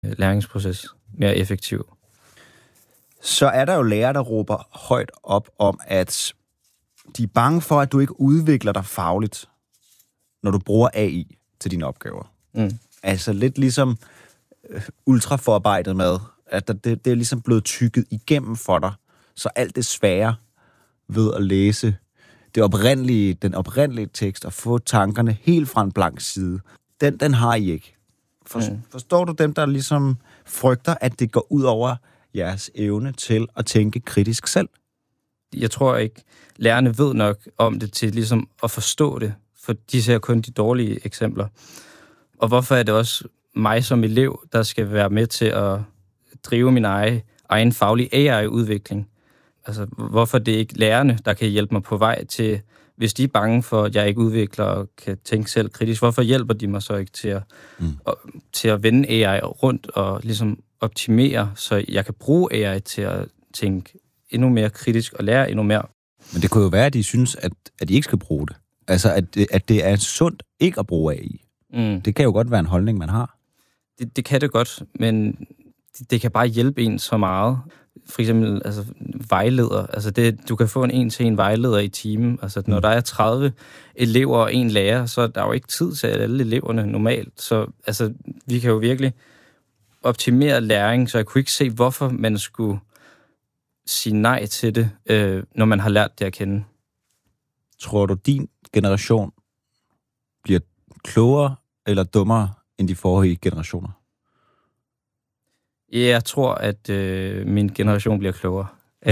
læringsproces mere effektiv. Så er der jo lærere, der råber højt op om, at de er bange for, at du ikke udvikler dig fagligt, når du bruger AI til dine opgaver. Altså lidt ligesom ultraforarbejdet med, at det er ligesom blevet tykket igennem for dig, så alt det svære ved at læse den oprindelige tekst og få tankerne helt fra en blank side, den har I ikke. Forstår du dem, der ligesom frygter, at det går ud over jeres evne til at tænke kritisk selv? Jeg tror ikke, lærerne ved nok om det til ligesom at forstå det, for de ser kun de dårlige eksempler. Og hvorfor er det også mig som elev, der skal være med til at drive min egen faglige AI-udvikling? Altså, hvorfor det er ikke lærerne, der kan hjælpe mig på vej til, hvis de er bange for, at jeg ikke udvikler og kan tænke selv kritisk, hvorfor hjælper de mig så ikke til at vende AI rundt og ligesom optimere, så jeg kan bruge AI til at tænke endnu mere kritisk og lære endnu mere? Men det kunne jo være, at de synes, at de ikke skal bruge det. Altså, at det er sundt ikke at bruge AI. Det kan jo godt være en holdning, man har. Det kan det godt, men det kan bare hjælpe en så meget. For eksempel altså, vejleder. Altså du kan få en en-til-en vejleder i timen. Altså, når der er 30 elever og en lærer, så er der jo ikke tid til alle eleverne normalt. Så altså, vi kan jo virkelig optimere læring, så jeg kunne ikke se, hvorfor man skulle sige nej til det, når man har lært det at kende. Tror du, din generation bliver klogere eller dummere end de forrige generationer? Jeg tror, at min generation bliver klogere.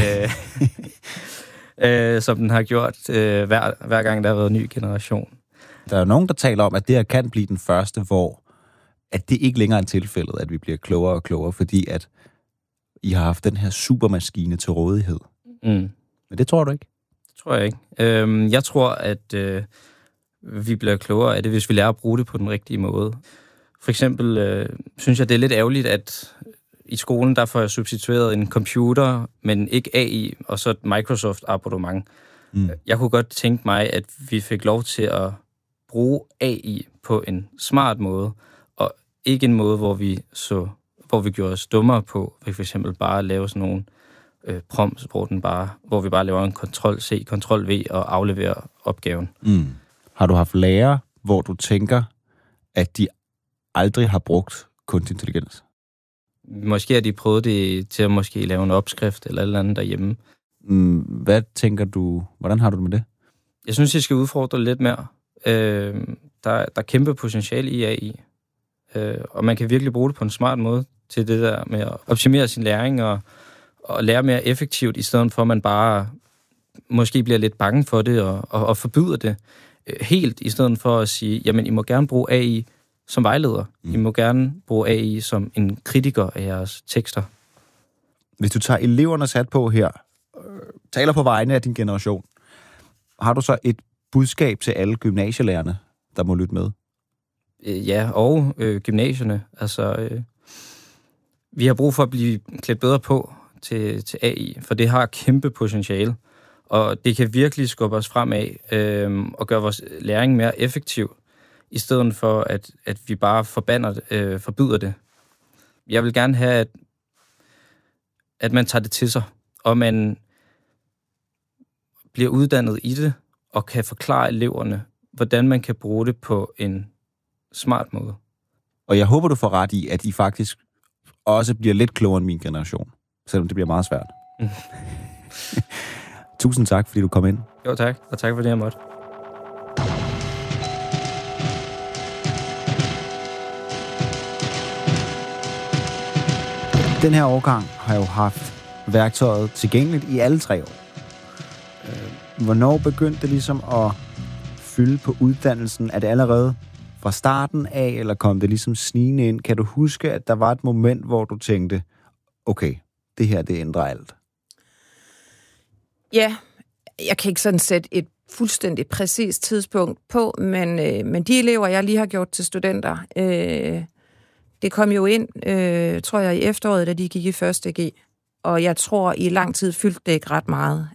Som den har gjort hver gang, der har været en ny generation. Der er jo nogen, der taler om, at det her kan blive den første, hvor at det ikke længere er tilfældet, at vi bliver klogere og klogere, fordi at I har haft den her supermaskine til rådighed. Men det tror du ikke? Det tror jeg ikke. Jeg tror, at vi bliver klogere af det, hvis vi lærer at bruge det på den rigtige måde. For eksempel synes jeg, det er lidt ærgerligt, at i skolen, der får jeg substitueret en computer, men ikke AI, og så et Microsoft-abonnement. Jeg kunne godt tænke mig, at vi fik lov til at bruge AI på en smart måde, og ikke en måde, hvor vi gjorde os dummere på, for eksempel bare at lave sådan nogle prompts, hvor vi bare laver en Ctrl-C, Ctrl-V og afleverer opgaven. Har du haft lærere, hvor du tænker, at de aldrig har brugt kunstig intelligens? Måske har de prøvet det til at måske lave en opskrift eller et eller andet derhjemme. Hvad tænker du, hvordan har du det med det? Jeg synes, I skal udfordre lidt mere. Der er kæmpe potentiale i AI, og man kan virkelig bruge det på en smart måde til det der med at optimere sin læring og lære mere effektivt, i stedet for at man bare måske bliver lidt bange for det og forbyder det helt, i stedet for at sige, jamen I må gerne bruge AI som vejleder. I må gerne bruge AI som en kritiker af jeres tekster. Hvis du tager elevernes hat på her, taler på vegne af din generation, har du så et budskab til alle gymnasielærerne, der må lytte med? Ja, og gymnasierne. Altså, vi har brug for at blive klædt bedre på til AI, for det har kæmpe potentiale, og det kan virkelig skubbe os fremad og gøre vores læring mere effektiv, i stedet for, at vi bare forbyder det. Jeg vil gerne have, at man tager det til sig, og man bliver uddannet i det, og kan forklare eleverne, hvordan man kan bruge det på en smart måde. Og jeg håber, du får ret i, at I faktisk også bliver lidt klogere end min generation, selvom det bliver meget svært. Tusind tak, fordi du kom ind. Jo, tak. Og tak for det, jeg måtte. Den her årgang har jo haft værktøjet tilgængeligt i alle 3 år. Hvornår begyndte det ligesom at fylde på uddannelsen? Er det allerede fra starten af, eller kom det ligesom snigende ind? Kan du huske, at der var et moment, hvor du tænkte, okay, det her, det ændrer alt? Ja, jeg kan ikke sådan sætte et fuldstændig præcist tidspunkt på, men de elever, jeg lige har gjort til studenter, det kom jo ind, tror jeg, i efteråret, da de gik i 1. G. Og jeg tror, i lang tid fyldte det ikke ret meget.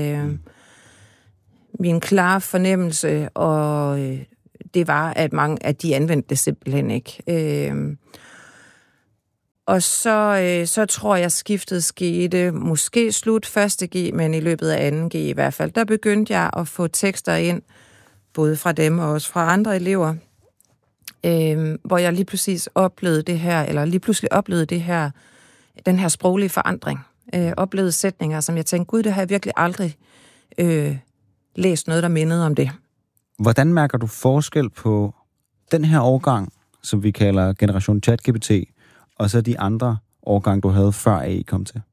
Min klare fornemmelse, og det var, at mange af de anvendte det simpelthen ikke. Og så tror jeg, skiftet skete måske slut 1. G, men i løbet af 2. G i hvert fald. Der begyndte jeg at få tekster ind, både fra dem og også fra andre elever, hvor jeg lige pludselig oplevede det her, den her sproglige forandring. Oplevede sætninger, som jeg tænkte, gud, det har jeg virkelig aldrig læst noget, der mindede om det. Hvordan mærker du forskel på den her årgang, som vi kalder generation ChatGPT, og så de andre årgange, du havde før AI kom til?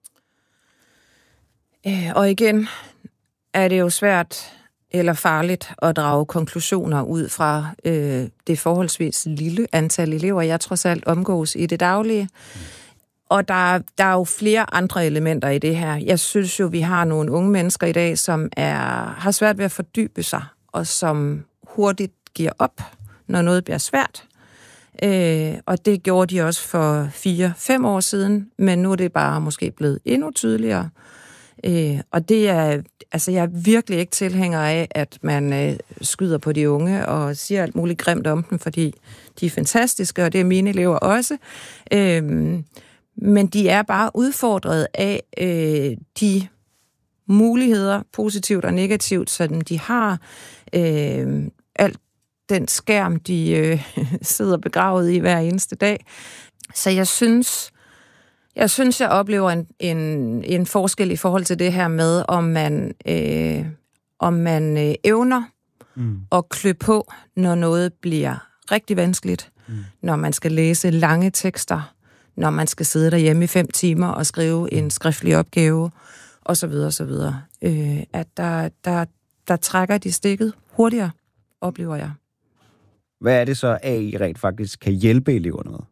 Og igen er det jo svært eller farligt at drage konklusioner ud fra det forholdsvis lille antal elever, jeg trods alt omgås i det daglige. Og der er jo flere andre elementer i det her. Jeg synes jo, vi har nogle unge mennesker i dag, som har svært ved at fordybe sig, og som hurtigt giver op, når noget bliver svært. Og det gjorde de også for 4-5 år siden, men nu er det bare måske blevet endnu tydeligere. Og det er, altså jeg er virkelig ikke tilhænger af, at man skyder på de unge og siger alt muligt grimt om dem, fordi de er fantastiske, og det er mine elever også. Men de er bare udfordret af de muligheder, positivt og negativt, som de har. Alt den skærm, de sidder begravet i hver eneste dag. Så jeg synes, jeg oplever en forskel i forhold til det her med, om man evner at klø på, når noget bliver rigtig vanskeligt, når man skal læse lange tekster, når man skal sidde derhjemme i 5 timer og skrive en skriftlig opgave, osv. osv. At der trækker de stikket hurtigere, oplever jeg. Hvad er det så, AI rent faktisk kan hjælpe eleverne med?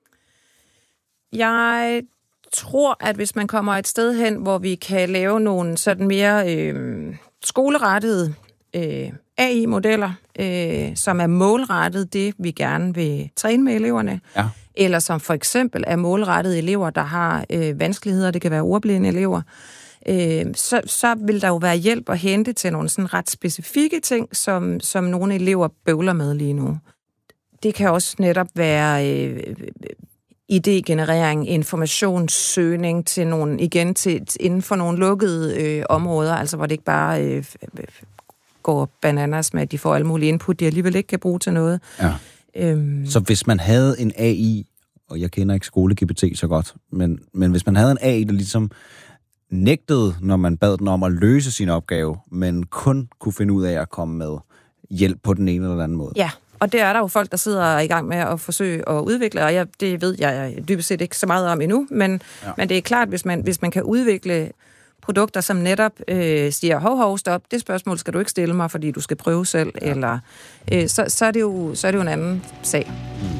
Jeg tror, at hvis man kommer et sted hen, hvor vi kan lave nogle sådan mere skolerettede AI-modeller, som er målrettet det, vi gerne vil træne med eleverne, eller som for eksempel er målrettet elever, der har vanskeligheder, det kan være ordblinde elever, så vil der jo være hjælp at hente til nogle sådan ret specifikke ting, som nogle elever bøvler med lige nu. Det kan også netop være idégenerering, informationssøgning til nogle, igen inden for nogle lukkede områder, altså hvor det ikke bare går bananas med, at de får alle mulige input, de alligevel ikke kan bruge til noget. Ja. Så hvis man havde en AI, og jeg kender ikke skole-GPT så godt, men hvis man havde en AI, der ligesom nægtede, når man bad den om at løse sin opgave, men kun kunne finde ud af at komme med hjælp på den ene eller den anden måde. Ja, og det er der jo folk, der sidder i gang med at forsøge at udvikle, og det ved jeg dybest set ikke så meget om endnu, men det er klart, hvis man kan udvikle produkter, som netop siger, hov, stop, det spørgsmål skal du ikke stille mig, fordi du skal prøve selv, eller så er det jo en anden sag.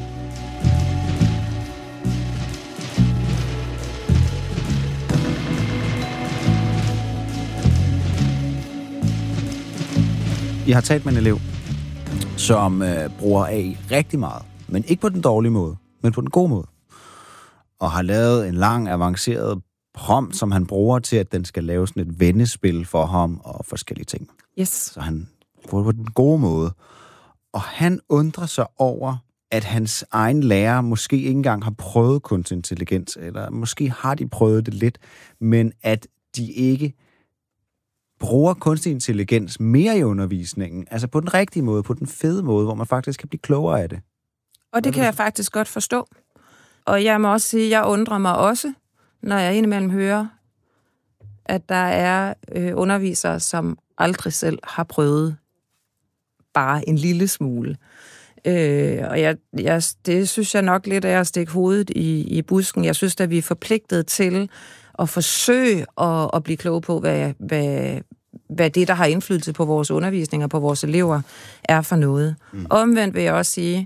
Jeg har talt med en elev, som bruger AI rigtig meget, men ikke på den dårlige måde, men på den gode måde. Og har lavet en lang, avanceret prompt, som han bruger til, at den skal lave sådan et vendespil for ham og forskellige ting. Yes. Så han bruger på den gode måde. Og han undrer sig over, at hans egen lærer måske ikke engang har prøvet kunstig intelligens, eller måske har de prøvet det lidt, men at de ikke bruger kunstig intelligens mere i undervisningen, altså på den rigtige måde, på den fede måde, hvor man faktisk kan blive klogere af det. Og det kan jeg faktisk godt forstå. Og jeg må også sige, at jeg undrer mig også, når jeg indimellem hører, at der er undervisere, som aldrig selv har prøvet bare en lille smule. Og det synes jeg nok lidt er at stikke hovedet i busken. Jeg synes, at vi er forpligtet til at forsøge at blive kloge på, hvad det, der har indflydelse på vores undervisning og på vores elever, er for noget. Omvendt vil jeg også sige,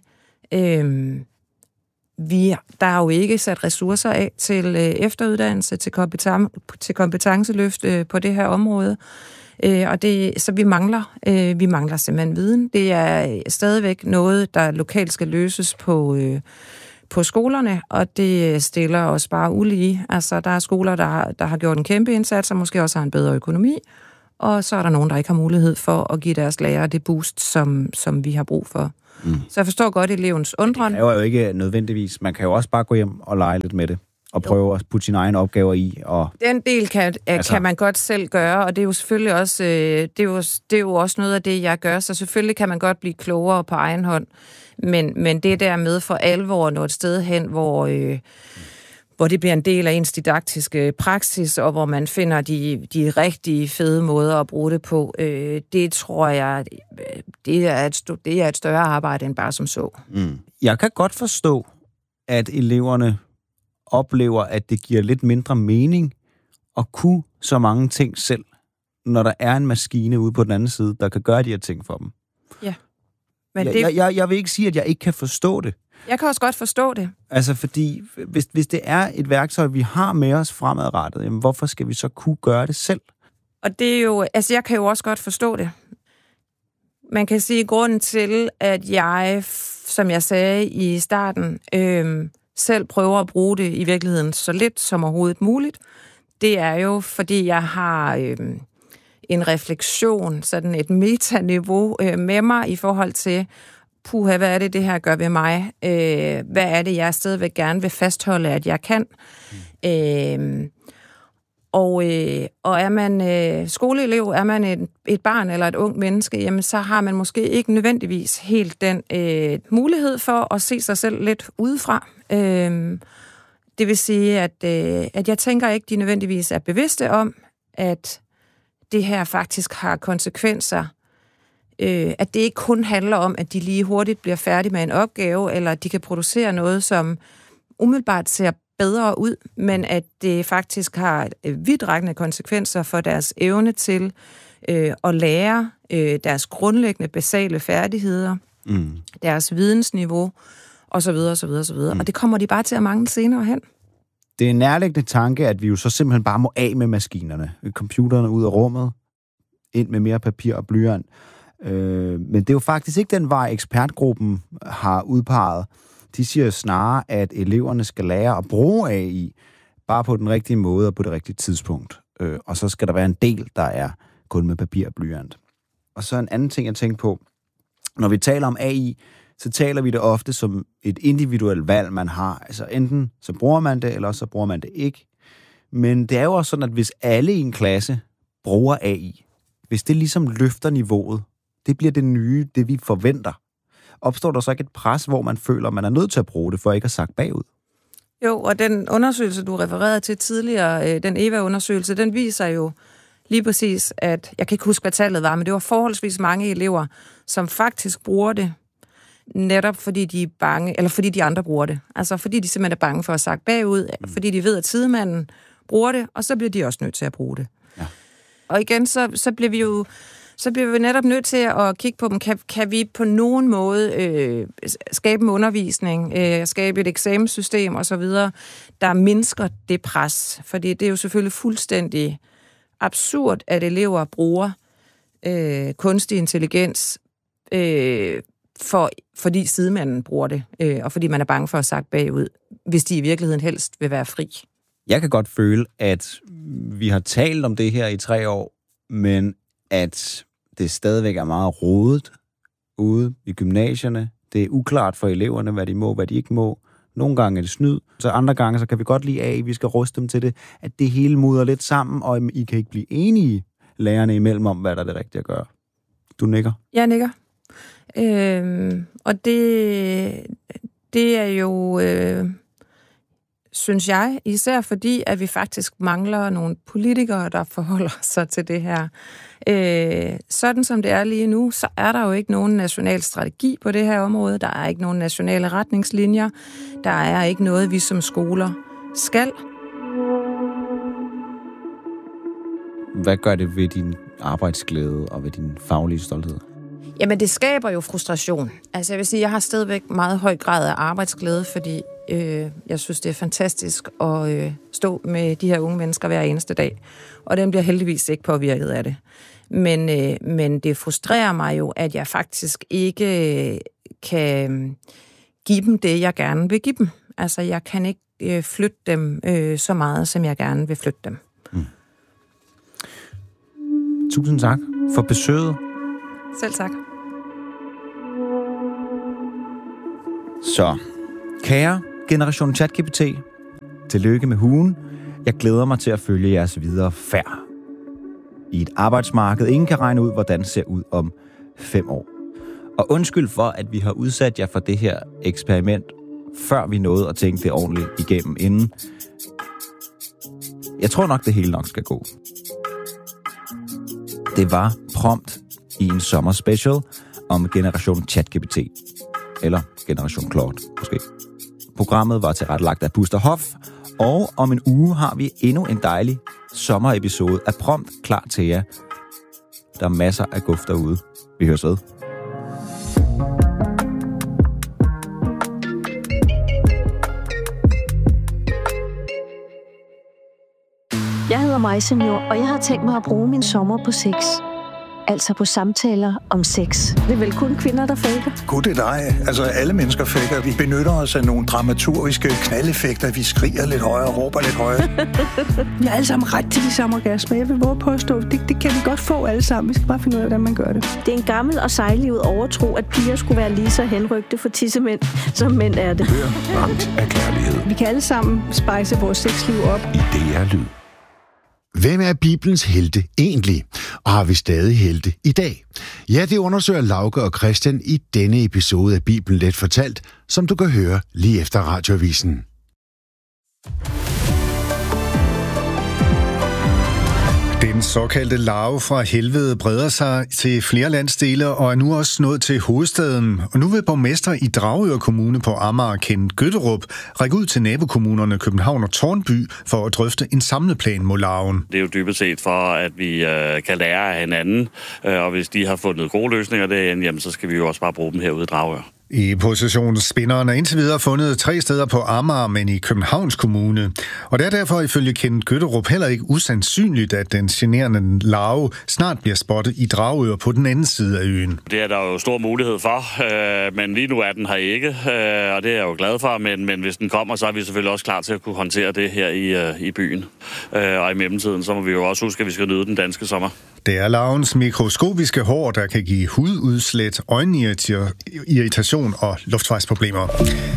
der er jo ikke sat ressourcer af til efteruddannelse, til kompetenceløft på det her område. Så vi mangler simpelthen viden. Det er stadigvæk noget, der lokalt skal løses på skolerne, og det stiller os bare ulige. Altså, der er skoler, der har gjort en kæmpe indsats, og måske også har en bedre økonomi, og så er der nogen, der ikke har mulighed for at give deres lærere det boost, som vi har brug for. Så jeg forstår godt elevens undren. Det er jo ikke nødvendigvis. Man kan jo også bare gå hjem og lege lidt med det, og prøve at putte sine egne opgaver i. Og den del kan man godt selv gøre, og det er jo selvfølgelig også, det er jo også noget af det, jeg gør, så selvfølgelig kan man godt blive klogere på egen hånd. Men det der med for alvor at nå et sted hen, hvor det bliver en del af ens didaktiske praksis, og hvor man finder de rigtig fede måder at bruge det på, det tror jeg, det er et større arbejde end bare som så. Jeg kan godt forstå, at eleverne oplever, at det giver lidt mindre mening at kunne så mange ting selv, når der er en maskine ude på den anden side, der kan gøre de her ting for dem. Ja. Men jeg vil ikke sige, at jeg ikke kan forstå det. Jeg kan også godt forstå det. Altså, fordi hvis det er et værktøj, vi har med os fremadrettet, jamen, hvorfor skal vi så kunne gøre det selv? Og det er jo, altså jeg kan jo også godt forstå det. Man kan sige, grunden til, at jeg, som jeg sagde i starten, selv prøver at bruge det i virkeligheden så lidt som overhovedet muligt, det er jo, fordi jeg har en refleksion, sådan et metaniveau med mig i forhold til, puha, hvad er det her gør ved mig? Hvad er det, jeg stadigvæk gerne vil fastholde, at jeg kan? Og er man skoleelev, er man et barn eller et ung menneske, jamen så har man måske ikke nødvendigvis helt den mulighed for at se sig selv lidt udefra. Det vil sige, at jeg tænker ikke, de nødvendigvis er bevidste om, at det her faktisk har konsekvenser. At det ikke kun handler om, at de lige hurtigt bliver færdige med en opgave, eller at de kan producere noget, som umiddelbart ser bedre ud, men at det faktisk har vidtrækkende konsekvenser for deres evne til at lære deres grundlæggende basale færdigheder, deres vidensniveau, osv. Og det kommer de bare til at mangle senere hen. Det er en nærliggende tanke, at vi jo så simpelthen bare må af med maskinerne. Computerne ud af rummet, ind med mere papir og blyant. Men det er jo faktisk ikke den vej, ekspertgruppen har udpeget. De siger snarere, at eleverne skal lære at bruge AI bare på den rigtige måde og på det rigtige tidspunkt. Og så skal der være en del, der er kun med papir og blyant. Og så en anden ting, jeg tænker på. Når vi taler om AI, så taler vi det ofte som et individuelt valg, man har. Altså enten så bruger man det, eller så bruger man det ikke. Men det er jo også sådan, at hvis alle i en klasse bruger AI, hvis det ligesom løfter niveauet, det bliver det nye, det vi forventer. Opstår der så ikke et pres, hvor man føler, man er nødt til at bruge det, for ikke at sakke bagud? Jo, og den undersøgelse, du refererede til tidligere, den EVA-undersøgelse, den viser jo lige præcis, at, jeg kan ikke huske, hvad tallet var, men det var forholdsvis mange elever, som faktisk bruger det, netop fordi de er bange, eller fordi de andre bruger det. Altså fordi de simpelthen er bange for at sakke bagud, fordi de ved, at sidemanden bruger det, og så bliver de også nødt til at bruge det. Ja. Og igen, så bliver vi netop nødt til at kigge på dem. Kan vi på nogen måde skabe en undervisning, skabe et eksamenssystem osv., der mindsker det pres? Fordi det er jo selvfølgelig fuldstændig absurd, at elever bruger kunstig intelligens, fordi sidemanden bruger det, og fordi man er bange for at sakke bagud, hvis de i virkeligheden helst vil være fri. Jeg kan godt føle, at vi har talt om det her i 3 år, men at det stadigvæk er meget rodet ude i gymnasierne. Det er uklart for eleverne, hvad de må, hvad de ikke må. Nogle gange er det snyd, så andre gange så kan vi godt lide af, vi skal ruste dem til det, at det hele mudrer lidt sammen, og I kan ikke blive enige, lærerne imellem, om hvad der er det rigtige at gøre. Du nikker? Jeg nikker. Og det er jo, synes jeg, især fordi, at vi faktisk mangler nogle politikere, der forholder sig til det her. Sådan som det er lige nu, så er der jo ikke nogen national strategi på det her område. Der er ikke nogen nationale retningslinjer. Der er ikke noget, vi som skoler skal. Hvad gør det ved din arbejdsglæde og ved din faglige stolthed? Jamen, det skaber jo frustration. Altså, jeg vil sige, jeg har stadigvæk meget høj grad af arbejdsglæde, fordi jeg synes, det er fantastisk at stå med de her unge mennesker hver eneste dag. Og den bliver heldigvis ikke påvirket af det. Men det frustrerer mig jo, at jeg faktisk ikke kan give dem det, jeg gerne vil give dem. Altså, jeg kan ikke flytte dem så meget, som jeg gerne vil flytte dem. Tusind tak for besøget. Selv tak. Så, kære generation ChatGPT, tillykke med hugen. Jeg glæder mig til at følge jeres videre færd i et arbejdsmarked. Ingen kan regne ud, hvordan det ser ud om 5 år. Og undskyld for, at vi har udsat jer for det her eksperiment, før vi nåede at tænke det ordentligt igennem inden. Jeg tror nok, det hele nok skal gå. Det var prompt i en sommerspecial om generation ChatGPT. Eller generation Claude, måske. Programmet var tilrettelagt af Buster Hoff, og om en uge har vi endnu en dejlig sommerepisode af Prompt klar til jer. Der er masser af guf derude. Vi høres ved. Jeg hedder Maja Senior, og jeg har tænkt mig at bruge min sommer på sex. Altså på samtaler om sex. Det er vel kun kvinder, der faker? Gud, det er dig. Altså, alle mennesker faker. Vi benytter os af nogle dramaturgiske knaldeffekter. Vi skriger lidt højere og råber lidt højere. Vi har alle sammen ret til de samme orgasmer. Jeg vil våge påstå, det kan vi godt få alle sammen. Vi skal bare finde ud af, hvordan man gør det. Det er en gammel og sejlivet overtro, at piger skulle være lige så henrygte for tissemænd, som mænd er det. Hør Ramt af kærlighed. Vi kan alle sammen spejse vores sexliv op. I DR-lyd. Hvem er Bibelens helte egentlig? Og har vi stadig helte i dag? Ja, det undersøger Lauke og Christian i denne episode af Bibelen Let Fortalt, som du kan høre lige efter radioavisen. Den såkaldte larve fra helvede breder sig til flere landsdele og er nu også nået til hovedstaden. Og nu vil borgmester i Dragør Kommune på Amager, Kent Gøtterup, række ud til nabokommunerne København og Tårnby for at drøfte en samleplan mod larven. Det er jo dybest set for, at vi kan lære af hinanden, og hvis de har fundet gode løsninger derinde, jamen, så skal vi jo også bare bruge dem herude i Dragør. I positionsspinderen er indtil videre fundet 3 steder på Amager, men i Københavns Kommune. Og det er derfor ifølge Kent Gøtterup heller ikke usandsynligt, at den generende larve snart bliver spottet i Dragør på den anden side af øen. Det er der jo stor mulighed for, men lige nu er den her ikke, og det er jeg jo glad for. Men hvis den kommer, så er vi selvfølgelig også klar til at kunne håndtere det her i byen. Og i mellemtiden, så må vi jo også huske, at vi skal nyde den danske sommer. Det er larvens mikroskopiske hår, der kan give hududslæt, øjenirritation og luftvejsproblemer.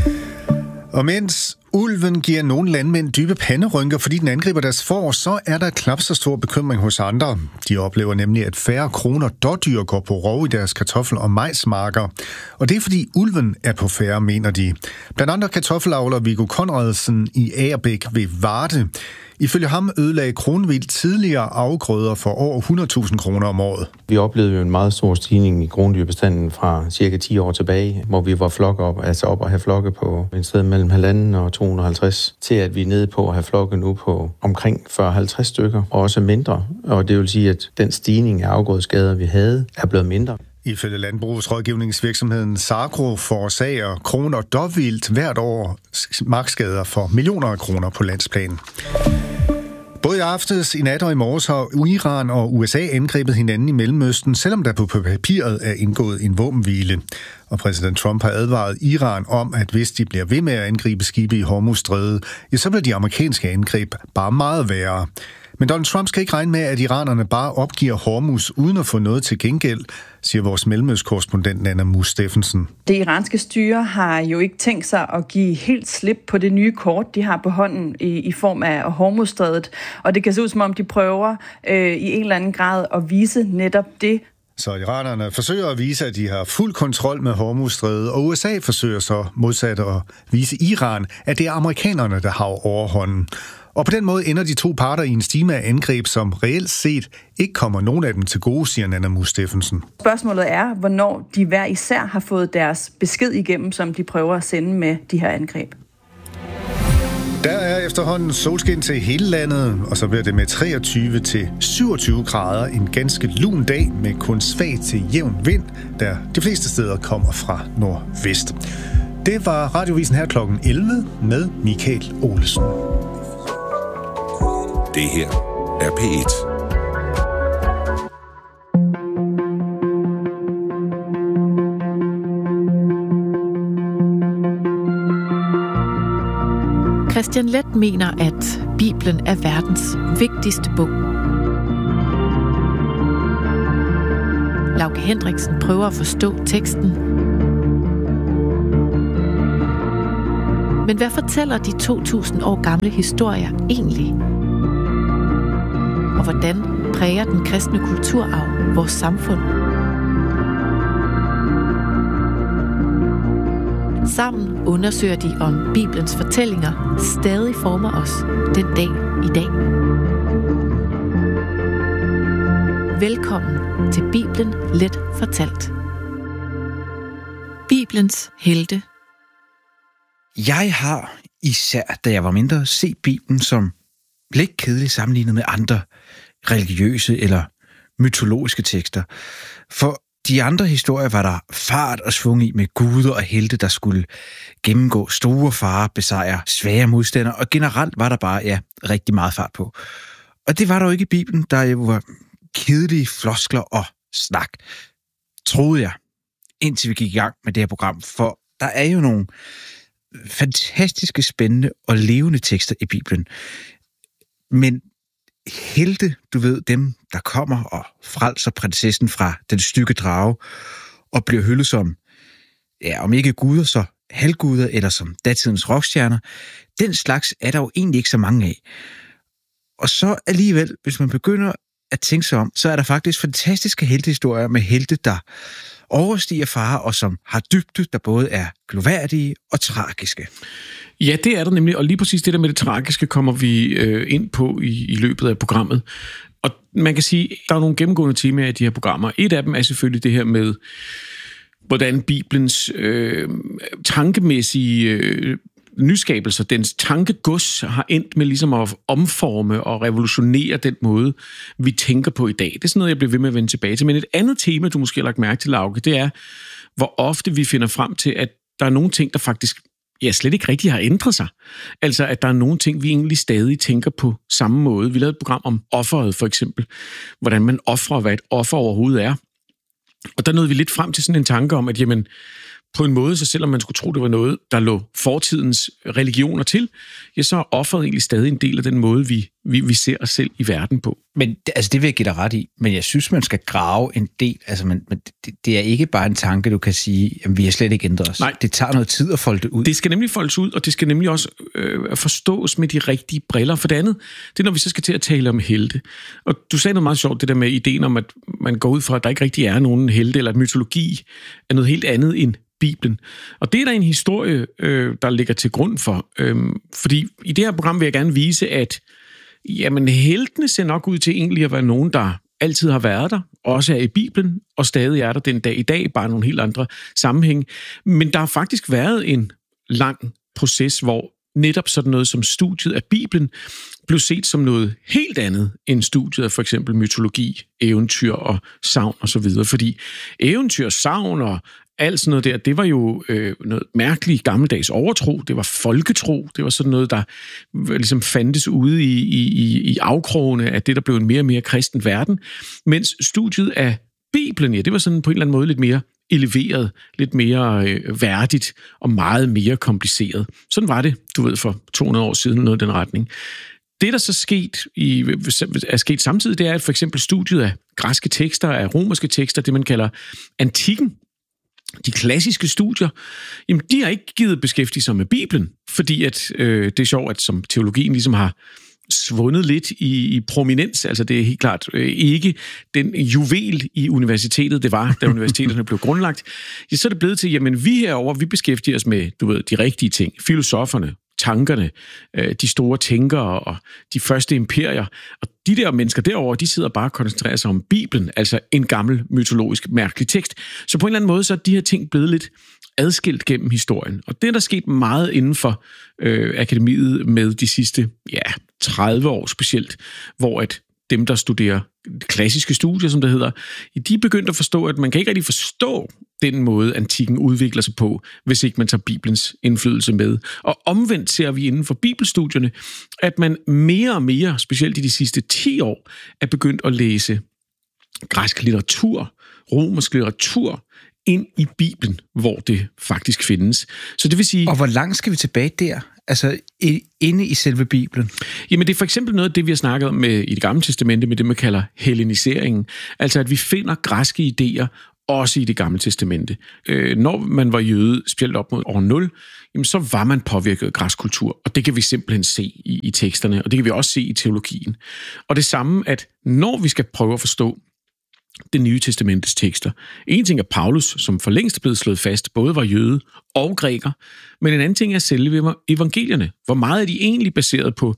Og mens ulven giver nogle landmænd dybe panderynker, fordi den angriber deres får, så er der knap så stor bekymring hos andre. De oplever nemlig, at færre kroner dårdyr går på rov i deres kartoffel- og majsmarker. Og det er fordi ulven er på færre, mener de. Blandt andre kartoffelavler Viggo Konradsen i Agerbæk ved Varde. Ifølge ham ødelagde Kronvildt tidligere afgrøder for over 100.000 kroner om året. Vi oplevede jo en meget stor stigning i krondyrbestanden fra cirka 10 år tilbage, hvor vi var flokke op at have flokke på en sted mellem 1,5 og 250, til at vi er nede på at have flokke nu på omkring 40-50 stykker, og også mindre. Og det vil sige, at den stigning af afgrødeskader, vi havde, er blevet mindre. Ifølge landbrugsrådgivningsvirksomheden Sagro forårsager kron- og dåvildt hvert år markskader for millioner af kroner på landsplan. Både i aftes, i nat og i morges har Iran og USA angrebet hinanden i Mellemøsten, selvom der på papiret er indgået en våbenhvile. Og præsident Trump har advaret Iran om, at hvis de bliver ved med at angribe skibe i Hormuzstrædet, så bliver de amerikanske angreb bare meget værre. Men Donald Trump skal ikke regne med, at iranerne bare opgiver Hormuz uden at få noget til gengæld, siger vores mellemøstkorrespondent Nana Mus Steffensen. Det iranske styre har jo ikke tænkt sig at give helt slip på det nye kort, de har på hånden i form af Hormuzstrædet. Og det kan se ud som om, de prøver i en eller anden grad at vise netop det. Så iranerne forsøger at vise, at de har fuld kontrol med Hormuzstrædet, og USA forsøger så modsat at vise Iran, at det er amerikanerne, der har overhånden. Og på den måde ender de to parter i en stime af angreb, som reelt set ikke kommer nogen af dem til gode, siger Nana Mus Steffensen. Spørgsmålet er, hvornår de hver især har fået deres besked igennem, som de prøver at sende med de her angreb. Der er efterhånden solskin til hele landet, og så bliver det med 23 til 27 grader en ganske lun dag med kun svag til jævn vind, der de fleste steder kommer fra nordvest. Det var Radiovisen her klokken 11 med Michael Olesen. Det her er P1. Christian Leth mener, at Bibelen er verdens vigtigste bog. Lauke Hendriksen prøver at forstå teksten. Men hvad fortæller de 2000 år gamle historier egentlig? Og hvordan præger den kristne kulturarv vores samfund? Sammen undersøger de, om Bibelens fortællinger stadig former os den dag i dag. Velkommen til Bibelen Let Fortalt. Bibelens helte. Jeg har, især da jeg var mindre, set Bibelen som lidt kedelig sammenlignet med andre religiøse eller mytologiske tekster. For de andre historier var der fart og svung i med guder og helte, der skulle gennemgå store farer, besejre svære modstandere, og generelt var der bare, rigtig meget fart på. Og det var der jo ikke i Bibelen, der jo var kedelige floskler og snak, troede jeg, indtil vi gik i gang med det her program. For der er jo nogle fantastiske, spændende og levende tekster i Bibelen. Men helte, du ved, dem, der kommer og frelser prinsessen fra den stygge drage, og bliver hyldet som, om ikke guder, så halvguder, eller som datidens rockstjerner, den slags er der jo egentlig ikke så mange af. Og så alligevel, hvis man begynder at tænke sig om, så er der faktisk fantastiske heltehistorier med helte, der overstiger farer, og som har dybde, der både er gloværdige og tragiske. Ja, det er der nemlig, og lige præcis det der med det tragiske kommer vi ind på i løbet af programmet. Og man kan sige, der er nogle gennemgående temaer i de her programmer. Et af dem er selvfølgelig det her med, hvordan Bibelens tankemæssige nyskabelser, dens tankegods har endt med ligesom at omforme og revolutionere den måde, vi tænker på i dag. Det er sådan noget, jeg bliver ved med at vende tilbage til. Men et andet tema, du måske har lagt mærke til, Lauke, det er, hvor ofte vi finder frem til, at der er nogle ting, der faktisk slet ikke rigtig har ændret sig. Altså, at der er nogle ting, vi egentlig stadig tænker på samme måde. Vi lavede et program om offeret, for eksempel. Hvordan man offrer, hvad et offer overhovedet er. Og der nåede vi lidt frem til sådan en tanke om, at jamen, på en måde, så selvom man skulle tro, det var noget, der lå fortidens religioner til, så er offeret egentlig stadig en del af den måde, vi ser os selv i verden på. Men det vil jeg give dig ret i, men jeg synes, man skal grave en del. Altså, men det er ikke bare en tanke, du kan sige, at vi har slet ikke ændret os. Nej. Det tager noget tid at folde det ud. Det skal nemlig foldes ud, og det skal nemlig også forstås med de rigtige briller. For det andet, det er, når vi så skal til at tale om helte. Og du sagde noget meget sjovt, det der med ideen om, at man går ud fra, at der ikke rigtig er nogen helte, eller at mytologi er noget helt andet end Bibelen. Og det er der en historie, der ligger til grund for. Fordi i det her program vil jeg gerne vise, at jamen, heltene ser nok ud til egentlig at være nogen, der altid har været der, også er i Bibelen, og stadig er der den dag i dag, bare nogle helt andre sammenhæng. Men der har faktisk været en lang proces, hvor netop sådan noget som studiet af Bibelen blev set som noget helt andet end studiet af for eksempel mytologi, eventyr og sagn og så videre. Fordi eventyr, sagn og alt sådan noget der, det var jo noget mærkeligt gammeldags overtro. Det var folketro. Det var sådan noget, der ligesom fandtes ude i afkrogene af det, der blev en mere og mere kristen verden. Mens studiet af Bibelen, det var sådan på en eller anden måde lidt mere eleveret, lidt mere værdigt og meget mere kompliceret. Sådan var det, du ved, for 200 år siden, noget i den retning. Det, der så er sket samtidig, det er, at for eksempel studiet af græske tekster, af romerske tekster, det man kalder antikken, de klassiske studier, jamen de har ikke givet beskæftige sig med Bibelen, fordi at, det er sjovt, at som teologien ligesom har svundet lidt i prominens, altså det er helt klart ikke den juvel i universitetet, det var, da universiteterne blev grundlagt, så er det blevet til, jamen vi herovre, vi beskæftiger os med, du ved, de rigtige ting, filosoferne, tankerne, de store tænkere og de første imperier. Og de der mennesker derovre, de sidder bare og koncentrerer sig om Bibelen, altså en gammel mytologisk mærkelig tekst. Så på en eller anden måde, så er de her ting blevet lidt adskilt gennem historien. Og det er der sket meget inden for akademiet med de sidste 30 år specielt, hvor at dem, der studerer klassiske studier, som det hedder, de er begyndt at forstå, at man kan ikke rigtig forstå den måde, antikken udvikler sig på, hvis ikke man tager Bibelens indflydelse med. Og omvendt ser vi inden for bibelstudierne, at man mere og mere, specielt i de sidste 10 år, er begyndt at læse græsk litteratur, romersk litteratur, ind i Bibelen, hvor det faktisk findes. Så det vil sige... Og hvor langt skal vi tilbage der? Altså inde i selve Bibelen? Jamen det er for eksempel noget af det, vi har snakket om i det gamle testamente, med det, man kalder helleniseringen. Altså at vi finder græske idéer også i Det Gamle Testamente. Når man var jøde, specielt op mod år 0, jamen, så var man påvirket af græsk kultur, og det kan vi simpelthen se i teksterne, og det kan vi også se i teologien. Og det samme, at når vi skal prøve at forstå Det Nye Testamentets tekster. En ting er Paulus, som for længst er blevet slået fast, både var jøde og græker, men en anden ting er selve evangelierne. Hvor meget er de egentlig baseret på,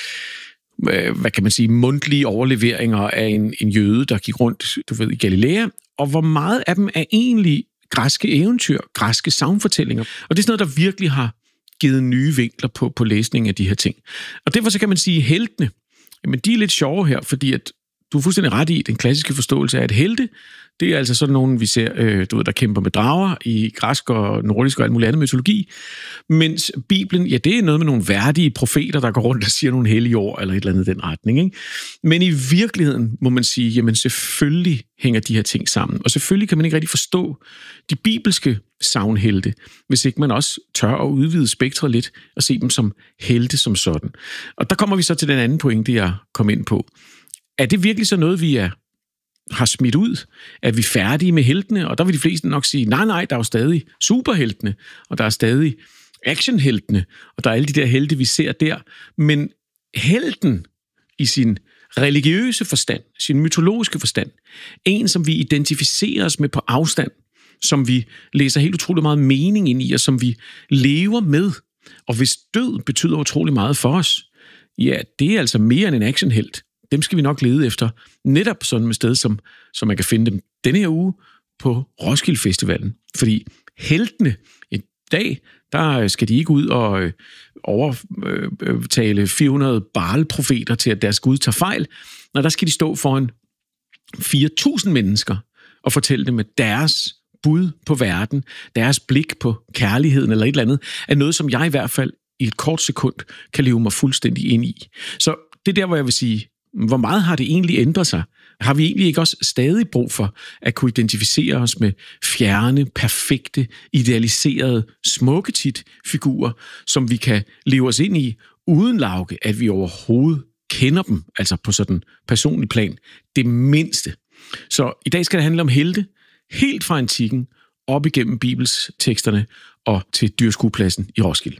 hvad kan man sige, mundtlige overleveringer af en jøde, der gik rundt, i Galilea, og hvor meget af dem er egentlig græske eventyr, græske sagnfortællinger. Og det er sådan noget, der virkelig har givet nye vinkler på læsningen af de her ting. Og derfor så kan man sige, at heltene, jamen de er lidt sjove her, fordi at du er fuldstændig ret i den klassiske forståelse af, at helte, det er altså sådan nogen, vi ser, der kæmper med drager i græsk og nordisk og alt muligt andet mytologi. Mens Bibelen, ja, det er noget med nogle værdige profeter, der går rundt og siger nogle hellige ord, eller et eller andet i den retning. Ikke? Men i virkeligheden må man sige, jamen selvfølgelig hænger de her ting sammen. Og selvfølgelig kan man ikke rigtig forstå de bibelske sagnhelte, hvis ikke man også tør at udvide spektret lidt og se dem som helte som sådan. Og der kommer vi så til den anden pointe, jeg kom ind på. Er det virkelig så noget, vi har smidt ud? Er vi færdige med heltene? Og der vil de fleste nok sige, nej, der er jo stadig superheltene, og der er stadig actionheltene, og der er alle de der helte, vi ser der. Men helten i sin religiøse forstand, sin mytologiske forstand, en, som vi identificerer os med på afstand, som vi læser helt utrolig meget mening ind i, og som vi lever med, og hvis død betyder utrolig meget for os, ja, det er altså mere end en actionhelt. Dem skal vi nok lede efter, netop sådan med sted, som man kan finde dem denne her uge på Roskilde Festivalen. Fordi heltene i dag, der skal de ikke ud og overtale 400 Baal-profeter til, at deres Gud tager fejl. Nej, der skal de stå foran 4.000 mennesker og fortælle dem, at deres bud på verden, deres blik på kærligheden eller et eller andet, er noget, som jeg i hvert fald i et kort sekund kan leve mig fuldstændig ind i. Så det er der, hvor jeg vil sige, hvor meget har det egentlig ændret sig? Har vi egentlig ikke også stadig brug for at kunne identificere os med fjerne, perfekte, idealiserede, smukke tit figurer, som vi kan leve os ind i, uden Lauke, at vi overhovedet kender dem, altså på sådan personlig plan, det mindste. Så i dag skal det handle om helte, helt fra antikken, op igennem Bibels teksterne og til dyrskuepladsen i Roskilde.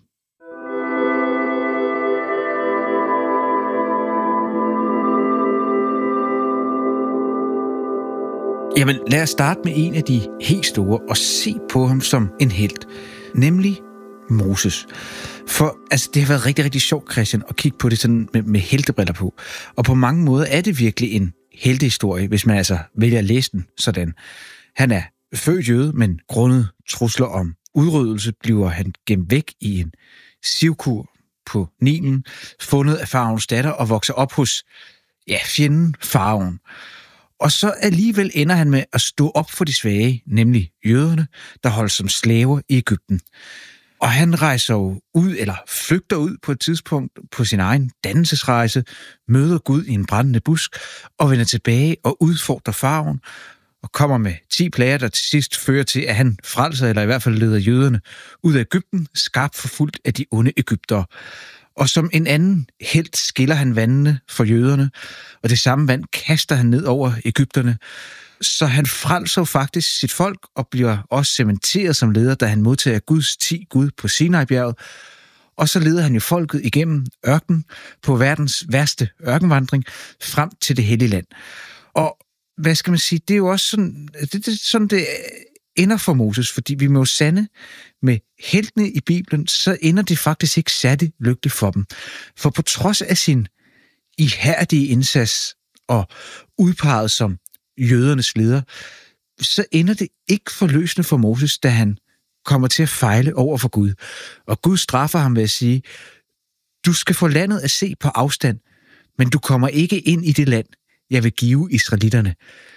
Jamen, lad os starte med en af de helt store og se på ham som en helt, nemlig Moses. For altså, det har været rigtig, rigtig sjovt, Christian, at kigge på det sådan med heltebriller på. Og på mange måder er det virkelig en heltehistorie, hvis man altså vælger at læse den sådan. Han er født jøde, men grundet trusler om udryddelse bliver han gemt væk i en sivkur på Nilen, fundet af faraons datter og vokser op hos fjenden faraon. Og så alligevel ender han med at stå op for de svage, nemlig jøderne, der holdes som slaver i Egypten. Og han rejser jo ud, eller flygter ud på et tidspunkt på sin egen dannelsesrejse, møder Gud i en brændende busk, og vender tilbage og udfordrer faraon, og kommer med 10 plager, der til sidst fører til, at han frelser, eller i hvert fald leder jøderne ud af Egypten, skarpt forfulgt af de onde egyptere. Og som en anden helt skiller han vandene for jøderne, og det samme vand kaster han ned over egypterne. Så han frelser faktisk sit folk og bliver også cementeret som leder, da han modtager Guds 10 Gud på Sinai-bjerget. Og så leder han jo folket igennem ørkenen på verdens værste ørkenvandring frem til det hellige land. Og hvad skal man sige, det er jo også sådan, det ender for Moses, fordi vi må jo sande med heltene i Bibelen, så ender det faktisk ikke særlig lykkeligt for dem. For på trods af sin ihærdige indsats og udpeget som jødernes leder, så ender det ikke forløsende for Moses, da han kommer til at fejle over for Gud. Og Gud straffer ham ved at sige, du skal få landet at se på afstand, men du kommer ikke ind i det land, jeg vil give israelitterne.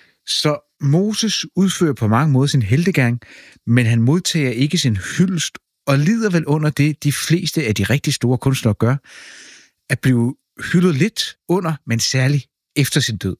Så Moses udfører på mange måder sin heltegerning, men han modtager ikke sin hyldest og lider vel under det, de fleste af de rigtig store kunstnere gør, at blive hyldet lidt under, men særligt efter sin død.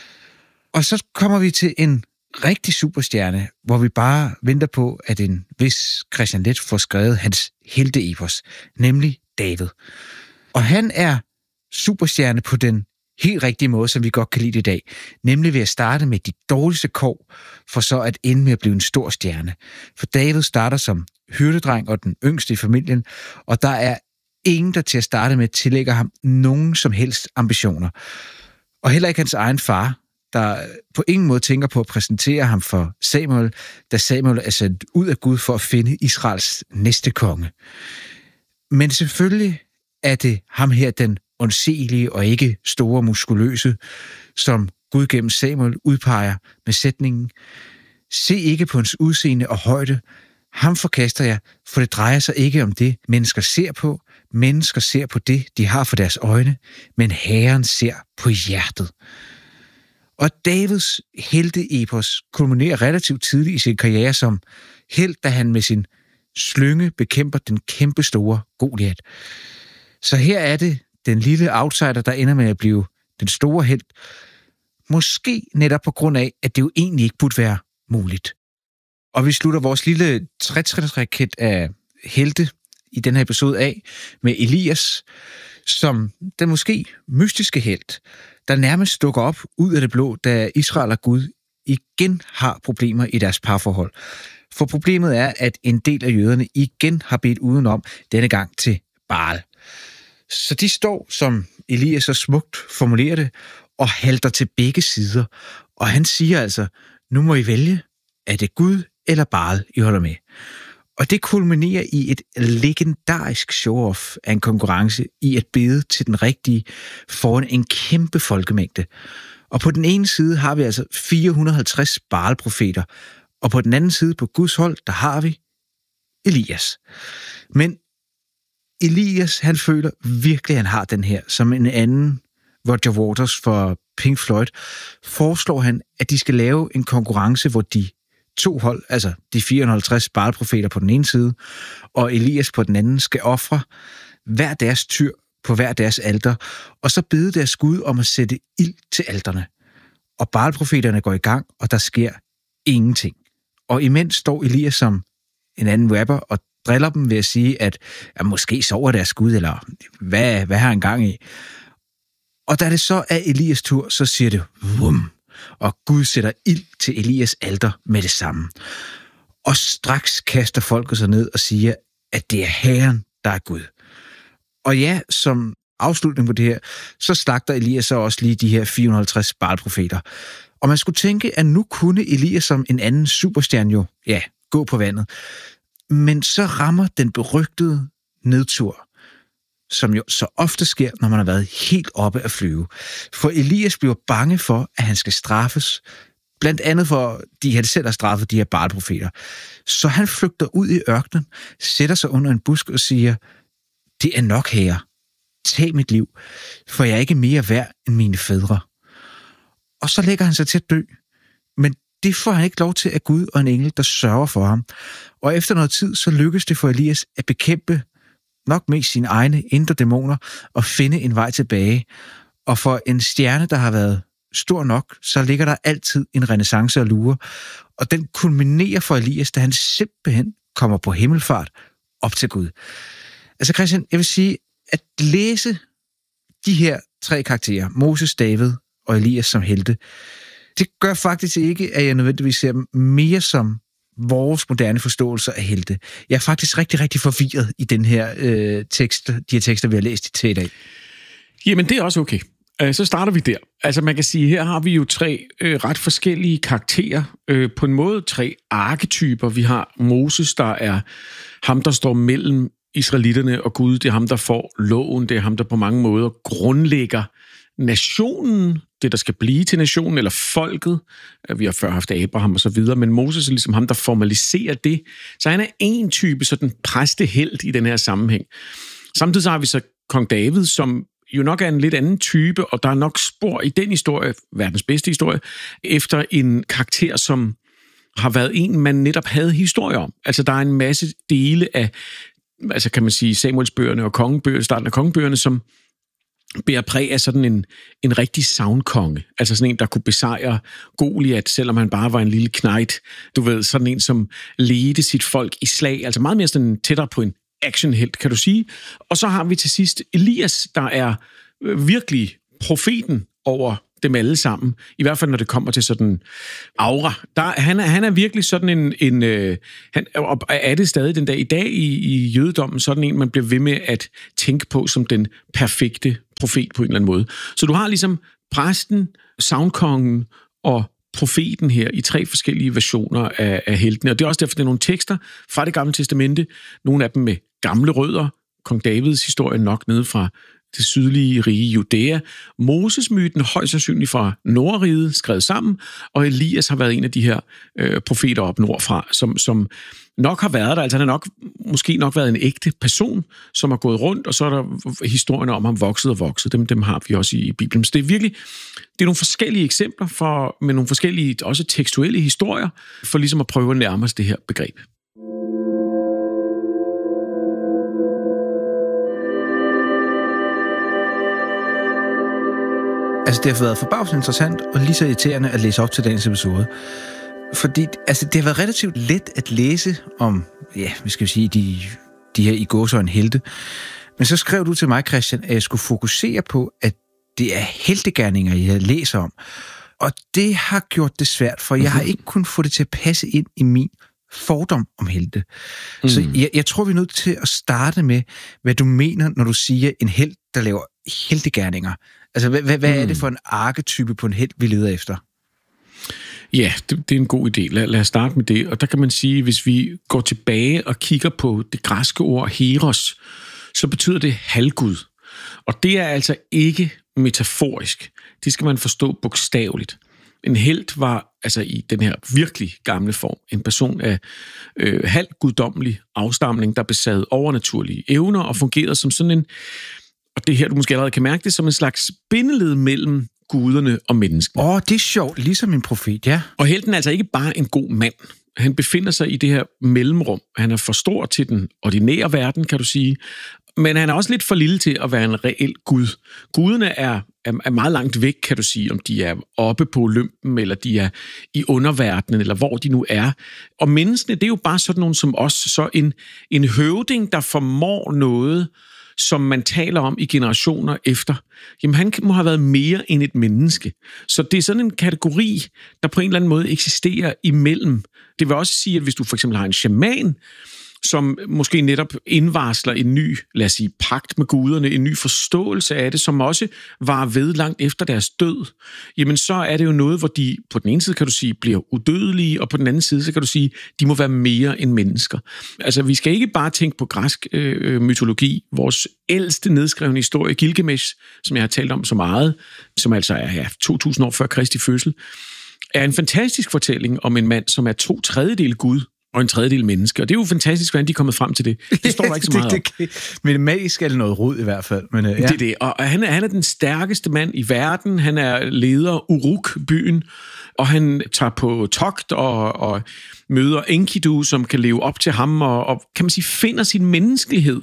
Og så kommer vi til en rigtig superstjerne, hvor vi bare venter på, at en vis Christian Leth får skrevet hans helteepos, nemlig David. Og han er superstjerne på den helt rigtige måde, som vi godt kan lide det i dag. Nemlig ved at starte med de dårligste kår, for så at ende med at blive en stor stjerne. For David starter som hyrdedreng og den yngste i familien, og der er ingen, der til at starte med tillægger ham nogen som helst ambitioner. Og heller ikke hans egen far, der på ingen måde tænker på at præsentere ham for Samuel, da Samuel er sendt ud af Gud for at finde Israels næste konge. Men selvfølgelig er det ham her, den undselige og ikke store muskuløse, som Gud gennem Samuel udpeger med sætningen: Se ikke på hans udseende og højde, ham forkaster jeg, for det drejer sig ikke om det, mennesker ser på. Mennesker ser på det, de har for deres øjne, men Herren ser på hjertet. Og Davids helteepos kulminerer relativt tidligt i sin karriere som helt, da han med sin slynge bekæmper den kæmpestore Goliat. Så her er det den lille outsider, der ender med at blive den store helt. Måske netop på grund af, at det jo egentlig ikke burde være muligt. Og vi slutter vores lille trætrinsraket af helte i den her episode af med Elias, som den måske mystiske helt, der nærmest dukker op ud af det blå, da Israel og Gud igen har problemer i deres parforhold. For problemet er, at en del af jøderne igen har bedt udenom, denne gang til Baal. Så de står, som Elias så smukt formulerer det, og halter til begge sider. Og han siger altså, nu må I vælge, er det Gud eller Baal, I holder med. Og det kulminerer i et legendarisk show-off af en konkurrence i at bede til den rigtige foran en kæmpe folkemængde. Og på den ene side har vi altså 450 Baal-profeter, og på den anden side på Guds hold, der har vi Elias. Men Elias, han føler virkelig, at han har den her. Som en anden Roger Waters for Pink Floyd, foreslår han, at de skal lave en konkurrence, hvor de to hold, altså de 450 Baal-profeter på den ene side, og Elias på den anden, skal ofre hver deres tyr på hver deres alter, og så bede deres Gud om at sætte ild til alterne. Og Baal-profeterne går i gang, og der sker ingenting. Og imens står Elias som en anden rapper og driller dem ved at sige, at måske sover deres Gud, eller hvad har han gang i? Og da det så er Elias tur, så siger det vum, og Gud sætter ild til Elias alter med det samme. Og straks kaster folket sig ned og siger, at det er Herren, der er Gud. Og ja, som afslutning på det her, så slagter Elias så også lige de her 450 Baal-profeter. Og man skulle tænke, at nu kunne Elias som en anden superstjerne jo, gå på vandet. Men så rammer den berygtede nedtur, som jo så ofte sker, når man har været helt oppe at flyve. For Elias bliver bange for, at han skal straffes, blandt andet fordi han selv har straffet de her Baal-profeter. Så han flygter ud i ørkenen, sætter sig under en busk og siger, det er nok, Herre. Tag mit liv, for jeg er ikke mere værd end mine fædre. Og så lægger han sig til at dø. Men det får han ikke lov til af Gud og en engel, der sørger for ham. Og efter noget tid, så lykkes det for Elias at bekæmpe nok mest sine egne indre dæmoner og finde en vej tilbage. Og for en stjerne, der har været stor nok, så ligger der altid en renæssance og lure. Og den kulminerer for Elias, da han simpelthen kommer på himmelfart op til Gud. Altså Christian, jeg vil sige, at læse de her tre karakterer, Moses, David og Elias som helte, det gør faktisk ikke, at jeg nødvendigvis ser dem mere som vores moderne forståelse af helte. Jeg er faktisk rigtig, rigtig forvirret i den her de her tekster, vi har læst til i dag. Jamen, det er også okay. Så starter vi der. Altså, man kan sige, her har vi jo tre ret forskellige karakterer. På en måde tre arketyper. Vi har Moses, der er ham, der står mellem israelitterne og Gud. Det er ham, der får loven. Det er ham, der på mange måder grundlægger nationen, det der skal blive til nationen, eller folket. Vi har før haft Abraham og så videre, men Moses er ligesom ham, der formaliserer det. Så han er en type sådan præstehelt i den her sammenhæng. Samtidig så har vi så kong David, som jo nok er en lidt anden type, og der er nok spor i den historie, verdens bedste historie, efter en karakter, som har været en, man netop havde historie om. Altså, der er en masse dele af, altså kan man sige, Samuelsbøgerne og kongebøgerne, starten af kongebøgerne, som bærer præg af sådan en rigtig sagnkonge. Altså sådan en, der kunne besejre Goliat, selvom han bare var en lille knejt. Du ved, sådan en, som ledte sit folk i slag. Altså meget mere sådan tættere på en actionhelt, kan du sige. Og så har vi til sidst Elias, der er virkelig profeten over dem alle sammen, i hvert fald når det kommer til sådan aura. Han er virkelig sådan han er det stadig den dag i dag i jødedommen, sådan en, man bliver ved med at tænke på som den perfekte profet på en eller anden måde. Så du har ligesom præsten, sagnkongen og profeten her i 3 forskellige versioner af heltene, og det er også derfor, der er nogle tekster fra Det Gamle Testamente, nogle af dem med gamle rødder, kong Davids historie nok nede fra det sydlige rige Judæa, Moses-myten højst sandsynligt fra Nordriget skrevet sammen, og Elias har været en af de her profeter op nordfra, som nok har været der, altså han har måske nok været en ægte person, som har gået rundt, og så er der historierne om ham vokset og vokset, dem har vi også i Bibelen. Så det er virkelig, det er nogle forskellige eksempler med nogle forskellige, også tekstuelle historier, for ligesom at prøve at nærme os det her begreb. Altså, det har været forbavsende interessant og lige så irriterende at læse op til dagens episode. Fordi det har været relativt let at læse om, vi skal sige, de her i gåseøjne helte. Men så skrev du til mig, Christian, at jeg skulle fokusere på, at det er heltegerninger, jeg læser om. Og det har gjort det svært, for jeg har ikke kunnet få det til at passe ind i min fordom om helte. Så jeg tror, vi er nødt til at starte med, hvad du mener, når du siger en helt, der laver heltegerninger. Altså, hvad er det for en arketype på en helt, vi leder efter? Ja, det er en god idé. Lad os starte med det. Og der kan man sige, hvis vi går tilbage og kigger på det græske ord heros, så betyder det halvgud. Og det er altså ikke metaforisk. Det skal man forstå bogstaveligt. En helt var altså i den her virkelig gamle form en person af halvguddommelig afstamning, der besad overnaturlige evner og fungerede som sådan en, og det her du måske allerede kan mærke det, som en slags bindeled mellem guderne og menneskene. Det er sjovt, ligesom en profet, ja. Og helten er altså ikke bare en god mand. Han befinder sig i det her mellemrum. Han er for stor til den ordinære verden, kan du sige. Men han er også lidt for lille til at være en reel gud. Guderne er meget langt væk, kan du sige, om de er oppe på Olympen, eller de er i underverdenen, eller hvor de nu er. Og menneskene, det er jo bare sådan nogle som os. Så en høvding, der formår noget, som man taler om i generationer efter, jamen han må have været mere end et menneske. Så det er sådan en kategori, der på en eller anden måde eksisterer imellem. Det vil også sige, at hvis du for eksempel har en shaman, som måske netop indvarsler en ny, lad os sige, pagt med guderne, en ny forståelse af det, som også var ved langt efter deres død, jamen så er det jo noget, hvor de på den ene side, kan du sige, bliver udødelige, og på den anden side, så kan du sige, de må være mere end mennesker. Altså, vi skal ikke bare tænke på græsk mytologi. Vores ældste nedskrevne historie, Gilgamesh, som jeg har talt om så meget, som altså er 2000 år før Kristi fødsel, er en fantastisk fortælling om en mand, som er 2/3 Gud, og 1/3 menneske. Og det er jo fantastisk, hvordan de er kommet frem til det. Det står der ikke så meget om. Men magisk er det noget rod i hvert fald. Men, ja. Det er det. Og han er den stærkeste mand i verden. Han er leder Uruk-byen, og han tager på togt og møder Enkidu, som kan leve op til ham, og kan man sige, finder sin menneskelighed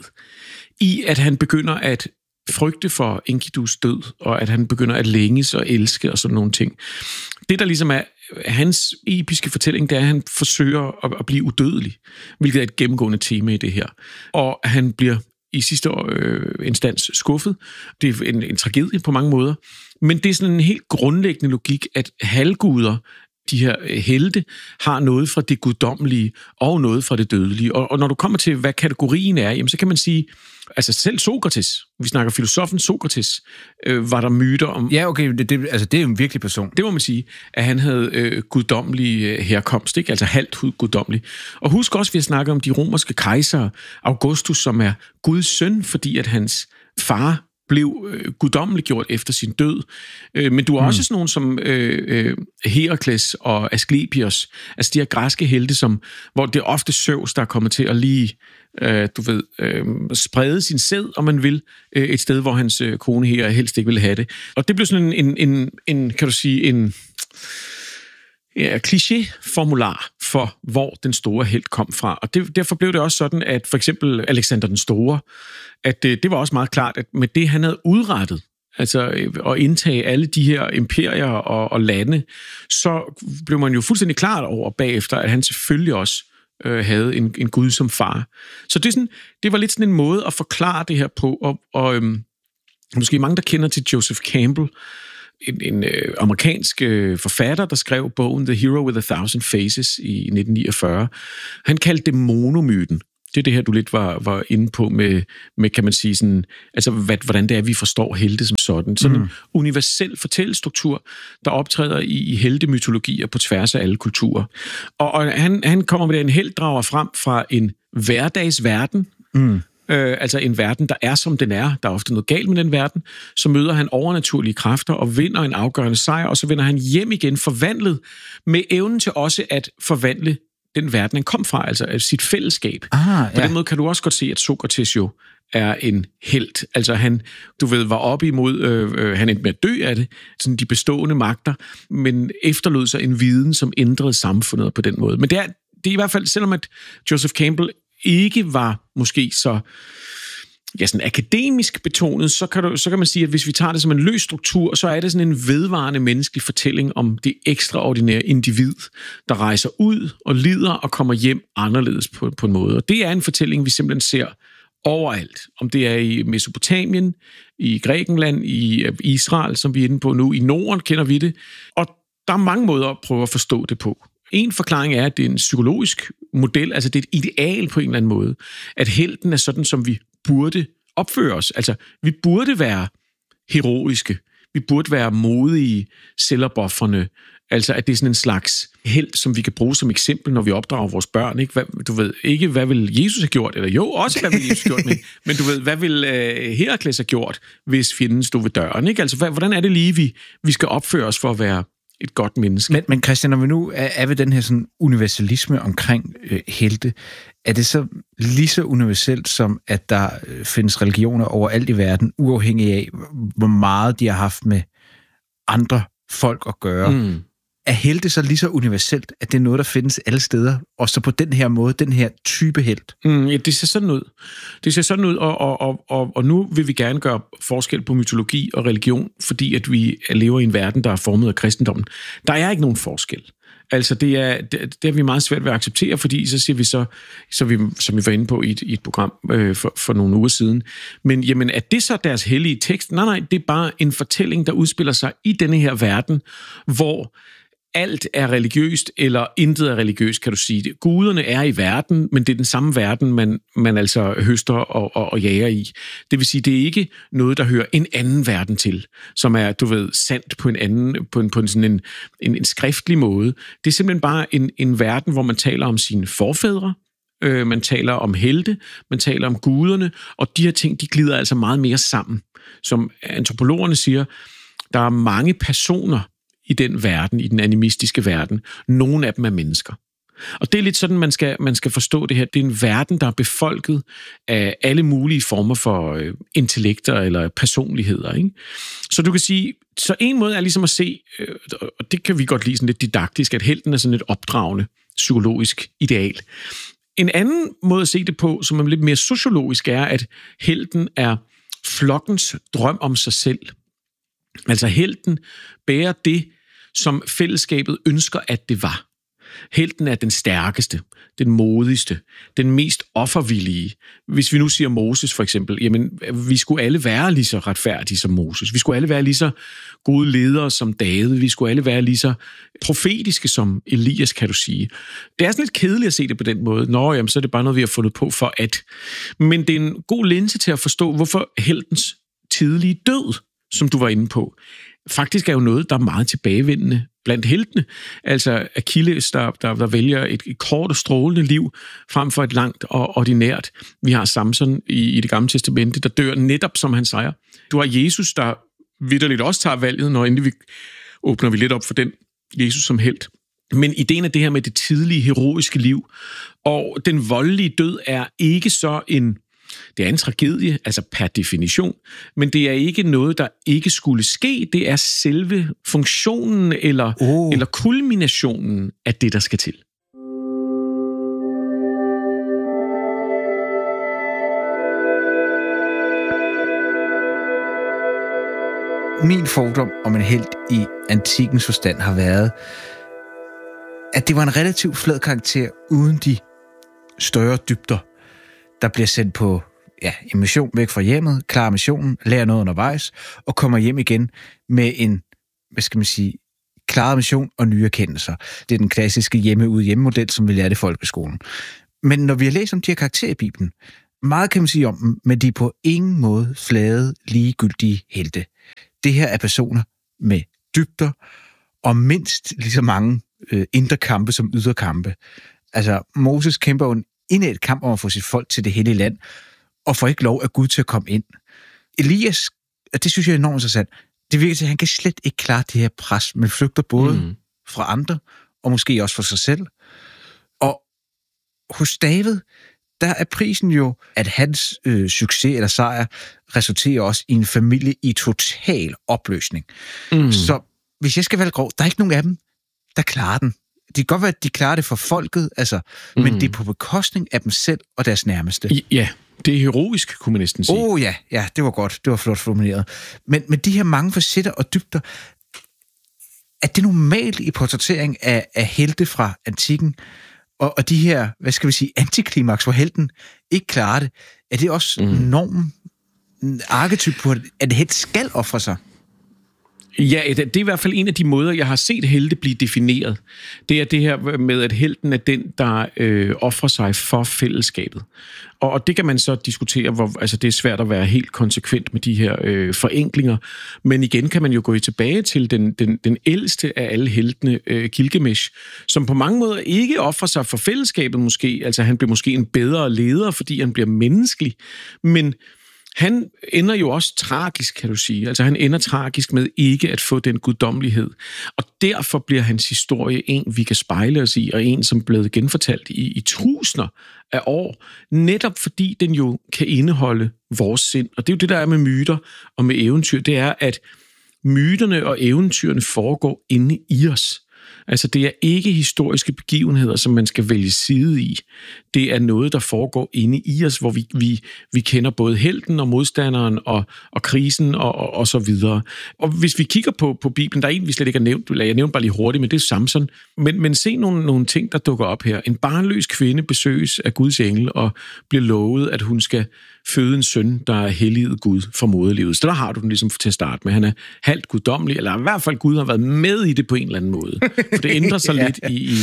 i, at han begynder at frygte for Enkidus død, og at han begynder at længes og elske og sådan nogle ting. Det, der ligesom er hans episke fortælling, det er, at han forsøger at blive udødelig, hvilket er et gennemgående tema i det her. Og han bliver i sidste instans skuffet. Det er en tragedie på mange måder. Men det er sådan en helt grundlæggende logik, at halvguder, de her helte, har noget fra det guddommelige og noget fra det dødelige. Og når du kommer til, hvad kategorien er, jamen, så kan man sige, altså selv Sokrates, vi snakker filosofen Sokrates, var der myter om... Ja, okay, det er jo en virkelig person. Det må man sige, at han havde guddommelig herkomst, ikke? Altså halvt guddommelig. Og husk også, vi har snakket om de romerske kejsere, Augustus, som er Guds søn, fordi at hans far blev guddommeliggjort efter sin død. Men du har også sådan nogle som Herakles og Asklepios, altså de her græske helte, hvor det er ofte Zeus, der er kommet til at lige sprede sin sæd, om man vil, et sted, hvor hans kone her helst ikke ville have det. Og det blev sådan en kan du sige, en kliché-formular for, hvor den store helt kom fra. Og derfor blev det også sådan, at for eksempel Alexander den Store, at det var også meget klart, at med det, han havde udrettet, altså at indtage alle de her imperier og lande, så blev man jo fuldstændig klart over bagefter, at han selvfølgelig også havde en gud som far. Så det var lidt sådan en måde at forklare det her på, og måske mange, der kender til Joseph Campbell, en amerikansk forfatter, der skrev bogen The Hero with a Thousand Faces i 1949. Han kaldte det monomyten. Det er det her, du lidt var inde på med kan man sige, sådan, altså hvordan det er, vi forstår helte som sådan. Sådan en universel fortællestruktur, der optræder i heltemytologier på tværs af alle kulturer. Og han kommer med en helt drager frem fra en hverdagsverden, altså en verden, der er, som den er. Der er ofte noget galt med den verden. Så møder han overnaturlige kræfter og vinder en afgørende sejr, og så vender han hjem igen forvandlet med evnen til også at forvandle den verden, han kom fra, altså sit fællesskab. På den måde kan du også godt se, at Sokrates jo er en helt. Altså han, du ved, var op imod, han endte med at dø af det, sådan de bestående magter, men efterlod sig en viden, som ændrede samfundet på den måde. Men det er i hvert fald, selvom at Joseph Campbell ikke var måske så sådan akademisk betonet, så kan man sige, at hvis vi tager det som en løs struktur, så er det sådan en vedvarende menneskelig fortælling om det ekstraordinære individ, der rejser ud og lider og kommer hjem anderledes på en måde. Og det er en fortælling, vi simpelthen ser overalt. Om det er i Mesopotamien, i Grækenland, i Israel, som vi er inde på nu, i Norden kender vi det. Og der er mange måder at prøve at forstå det på. En forklaring er, at det er en psykologisk model, altså det er et ideal på en eller anden måde, at helten er sådan, som vi burde opføre os. Altså, vi burde være heroiske, vi burde være modige, selvopoffrende, altså at det er sådan en slags helt, som vi kan bruge som eksempel, når vi opdrager vores børn. Ikke? Du ved ikke, hvad vil Jesus have gjort, eller jo, også hvad vil Jesus have gjort, men du ved, hvad vil Herakles have gjort, hvis fjenden stod ved døren? Ikke? Altså, hvordan er det lige, vi skal opføre os for at være et godt menneske? Men Christian, når vi nu er ved den her sådan universalisme omkring helte, er det så lige så universelt som, at der findes religioner overalt i verden, uafhængig af, hvor meget de har haft med andre folk at gøre? Er helte så lige så universelt, at det er noget, der findes alle steder, og så på den her måde, den her type helt? Ja, det ser sådan ud. Det ser sådan ud, og nu vil vi gerne gøre forskel på mytologi og religion, fordi at vi lever i en verden, der er formet af kristendommen. Der er ikke nogen forskel. Altså, det er vi meget svært ved at acceptere, fordi så siger vi så som vi var inde på i et program for nogle uger siden. Men jamen, er det så deres hellige tekst? Nej, det er bare en fortælling, der udspiller sig i denne her verden, hvor alt er religiøst, eller intet er religiøst, kan du sige det. Guderne er i verden, men det er den samme verden, man altså høster og jager i. Det vil sige, det er ikke noget, der hører en anden verden til, som er, du ved, sandt på en anden, på sådan en skriftlig måde. Det er simpelthen bare en verden, hvor man taler om sine forfædre, man taler om helte, man taler om guderne, og de her ting, de glider altså meget mere sammen. Som antropologerne siger, der er mange personer i den verden, i den animistiske verden. Nogle af dem er mennesker. Og det er lidt sådan, man skal forstå det her. Det er en verden, der er befolket af alle mulige former for intellekter eller personligheder. Ikke? Så du kan sige, så en måde er ligesom at se, og det kan vi godt lide sådan lidt didaktisk, at helten er sådan et opdragende psykologisk ideal. En anden måde at se det på, som er lidt mere sociologisk, er, at helten er flokkens drøm om sig selv. Altså helten bærer det, som fællesskabet ønsker, at det var. Helten er den stærkeste, den modigste, den mest offervillige. Hvis vi nu siger Moses for eksempel, jamen vi skulle alle være lige så retfærdige som Moses. Vi skulle alle være lige så gode ledere som David. Vi skulle alle være lige så profetiske som Elias, kan du sige. Det er sådan lidt kedeligt at se det på den måde. Nå, jamen så er det bare noget, vi har fundet på for at. Men det er en god linse til at forstå, hvorfor heltens tidlige død, som du var inde på, faktisk er jo noget, der er meget tilbagevendende blandt heltene. Altså Achilles, der vælger et kort og strålende liv frem for et langt og ordinært. Vi har Samson i Det Gamle Testamente, der dør netop som han sejrer. Du har Jesus, der vitterligt også tager valget, når endelig åbner vi lidt op for den Jesus som helt. Men ideen er det her med det tidlige, heroiske liv. Og den voldelige død er ikke så det er en tragedie, altså per definition, men det er ikke noget, der ikke skulle ske. Det er selve funktionen eller kulminationen af det, der skal til. Min fordom om en helt i antikkens forstand har været, at det var en relativt flad karakter uden de større dybder, der bliver sendt på en mission væk fra hjemmet, klarer missionen, lærer noget undervejs, og kommer hjem igen med en klarere mission og nye erkendelser. Det er den klassiske hjemme-ude-hjemme-model, som vi lærte i folkeskolen. Men når vi har læst om de her karakterer i Bibelen, meget kan man sige om dem, men de er på ingen måde flade, ligegyldige helte. Det her er personer med dybder og mindst lige så mange indre kampe som ydre kampe. Altså, Moses kæmper jo en indædt kamp om at få sit folk til det hellige land, og får ikke lov af Gud til at komme ind. Elias, og det synes jeg er enormt interessant, det virker til, at han kan slet ikke klare det her pres, men flygter både fra andre, og måske også fra sig selv. Og hos David, der er prisen jo, at hans succes eller sejr resulterer også i en familie i total opløsning. Så hvis jeg skal være grov, der er ikke nogen af dem, der klarer den. Det kan godt være, at de klarer det for folket, altså, men det er på bekostning af dem selv og deres nærmeste. Ja, det er heroisk, kunne man næsten sige. Ja, det var godt. Det var flot formuleret. Men de her mange facetter og dybder, er det normalt i portrættering af helte fra antikken? Og de her, antiklimaks, hvor helten ikke klarer det, er det også normen, arketyp på, at en helt skal ofre sig? Ja, det er i hvert fald en af de måder, jeg har set helte blive defineret. Det er det her med, at helten er den, der ofrer sig for fællesskabet. Og det kan man så diskutere, det er svært at være helt konsekvent med de her forenklinger. Men igen kan man jo gå tilbage til den ældste af alle heltene, Gilgamesh, som på mange måder ikke ofrer sig for fællesskabet måske. Altså han bliver måske en bedre leder, fordi han bliver menneskelig. Men han ender jo også tragisk, kan du sige. Altså han ender tragisk med ikke at få den guddommelighed. Og derfor bliver hans historie en, vi kan spejle os i, og en, som er blevet genfortalt i tusinder af år. Netop fordi den jo kan indeholde vores sind. Og det er jo det, der er med myter og med eventyr. Det er, at myterne og eventyrene foregår inde i os. Altså, det er ikke historiske begivenheder, som man skal vælge side i. Det er noget, der foregår inde i os, hvor vi kender både helten og modstanderen og krisen og så videre. Og hvis vi kigger på Bibelen, der er en, vi slet ikke har nævnt, jeg nævnte bare lige hurtigt, men det er Samson. Men se nogle ting, der dukker op her. En barnløs kvinde besøges af Guds engel og bliver lovet, at hun skal føde en søn, der er helliget Gud for moderlivet. Så der har du den ligesom til at starte med. Han er halvt guddommelig, eller i hvert fald Gud har været med i det på en eller anden måde. For det ændrer sig lidt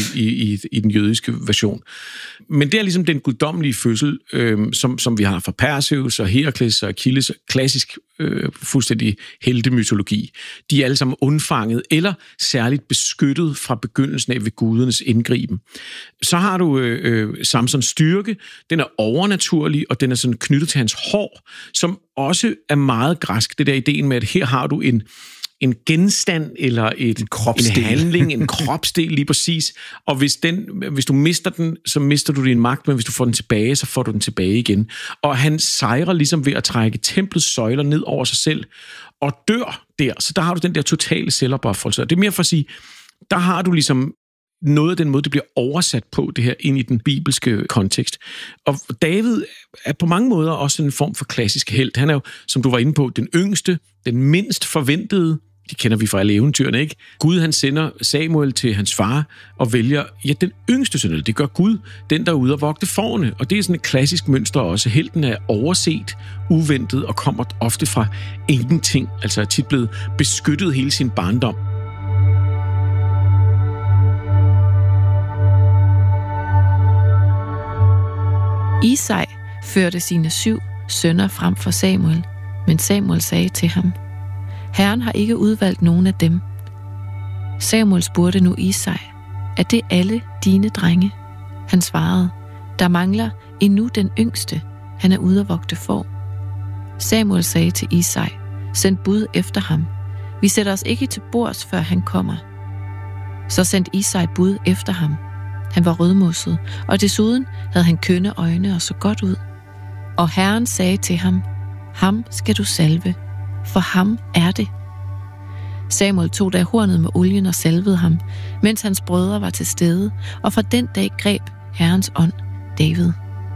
i den jødiske version. Men det er ligesom den guddommelige fødsel, som vi har fra Perseus og Herakles og Achilles, klassisk fuldstændig heltemytologi. De er alle sammen undfanget eller særligt beskyttet fra begyndelsen af ved gudernes indgriben. Så har du Samsons styrke. Den er overnaturlig, og den er sådan knyttet til hans hår, som også er meget græsk. Det der ideen med, at her har du en genstand eller en handling, en kropsdel lige præcis. Og hvis du mister den, så mister du din magt, men hvis du får den tilbage, så får du den tilbage igen. Og han sejrer ligesom ved at trække templets søjler ned over sig selv og dør der. Så der har du den der totale selvopoffrelse. Og det er mere for at sige, der har du ligesom noget af den måde, det bliver oversat på, det her ind i den bibelske kontekst. Og David er på mange måder også en form for klassisk helt. Han er jo, som du var inde på, den yngste, den mindst forventede. De kender vi fra alle eventyrene, ikke? Gud, han sender Samuel til hans far og vælger, den yngste søn, det gør Gud, den der er ude og vogte fårene. Og det er sådan et klassisk mønster også. Helten er overset, uventet og kommer ofte fra ingenting. Altså er tit blevet beskyttet hele sin barndom. Isai førte sine 7 sønner frem for Samuel, men Samuel sagde til ham, Herren har ikke udvalgt nogen af dem. Samuel spurgte nu Isai, er det alle dine drenge? Han svarede, der mangler endnu den yngste, han er ude at vogte får. Samuel sagde til Isai, send bud efter ham. Vi sætter os ikke til bords, før han kommer. Så sendte Isai bud efter ham. Han var rødmosset, og desuden havde han kønne øjne og så godt ud. Og Herren sagde til ham, ham skal du salve, for ham er det. Samuel tog da hornet med olien og salvede ham, mens hans brødre var til stede, og fra den dag greb Herrens ånd David.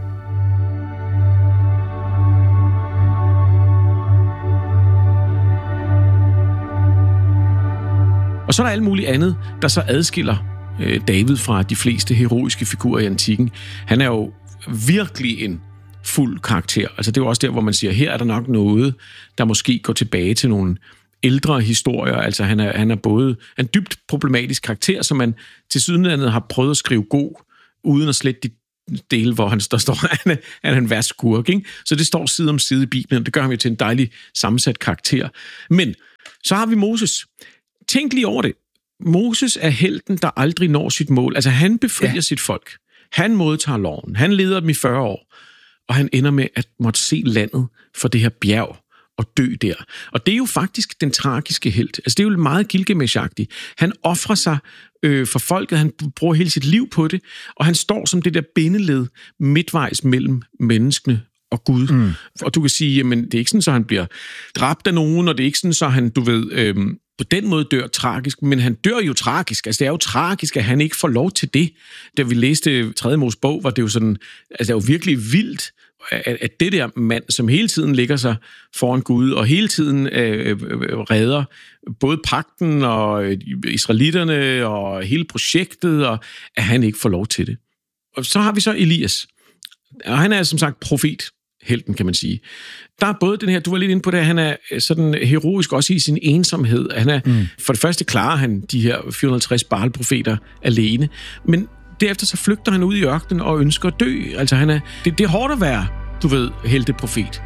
Og så er der alt muligt andet, der så adskiller David fra de fleste heroiske figurer i antikken. Han er jo virkelig en fuld karakter. Altså det er jo også der, hvor man siger, her er der nok noget, der måske går tilbage til nogle ældre historier. Altså han er både en dybt problematisk karakter, som man til sydenlandet har prøvet at skrive god, uden at slette de dele, hvor han står han er en værst skurk, ikke? Så det står side om side i Bibelen, og det gør ham jo til en dejlig sammensat karakter. Men så har vi Moses. Tænk lige over det. Moses er helten, der aldrig når sit mål. Altså han befrier sit folk. Han modtager loven. Han leder dem i 40 år. Og han ender med at måtte se landet for det her bjerg og dø der. Og det er jo faktisk den tragiske helt. Altså det er jo meget Gilgamesh-agtigt. Han offrer sig for folket, han bruger hele sit liv på det, og han står som det der bindeled midtvejs mellem menneskene og Gud. Mm. Og du kan sige, jamen det er ikke sådan, så han bliver dræbt af nogen, og det er ikke sådan, så han, på den måde dør tragisk, men han dør jo tragisk. Altså det er jo tragisk, at han ikke får lov til det. Da vi læste 3. Mosebog, var det jo sådan, altså det er jo virkelig vildt, at det der mand, som hele tiden ligger sig foran Gud, og hele tiden redder både pagten og israelitterne og hele projektet, og at han ikke får lov til det. Og så har vi så Elias. Og han er som sagt profethelten, kan man sige. Der er både den her, du var lidt inde på det, han er sådan heroisk også i sin ensomhed. Han er, for det første klarer han de her 450 Baal-profeter alene, men derefter så flygter han ud i ørkenen og ønsker at dø. Altså det er hårdt at være, helteprofet.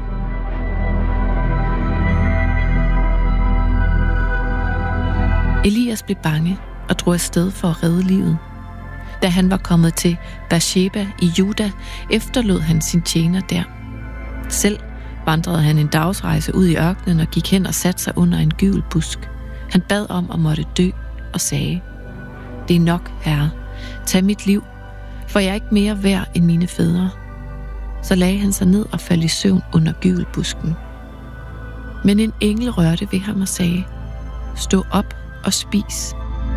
Elias blev bange og drog afsted for at redde livet. Da han var kommet til Beersheba i Juda, efterlod han sin tjener der. Selv vandrede han en dagsrejse ud i ørkenen og gik hen og satte sig under en gyvelbusk. Han bad om at måtte dø og sagde: "Det er nok, Herre. Tag mit liv, for jeg er ikke mere værd end mine fædre." Så lagde han sig ned og faldt i søvn under gyvelbusken. Men en engel rørte ved ham og sagde: "Stå op og spis."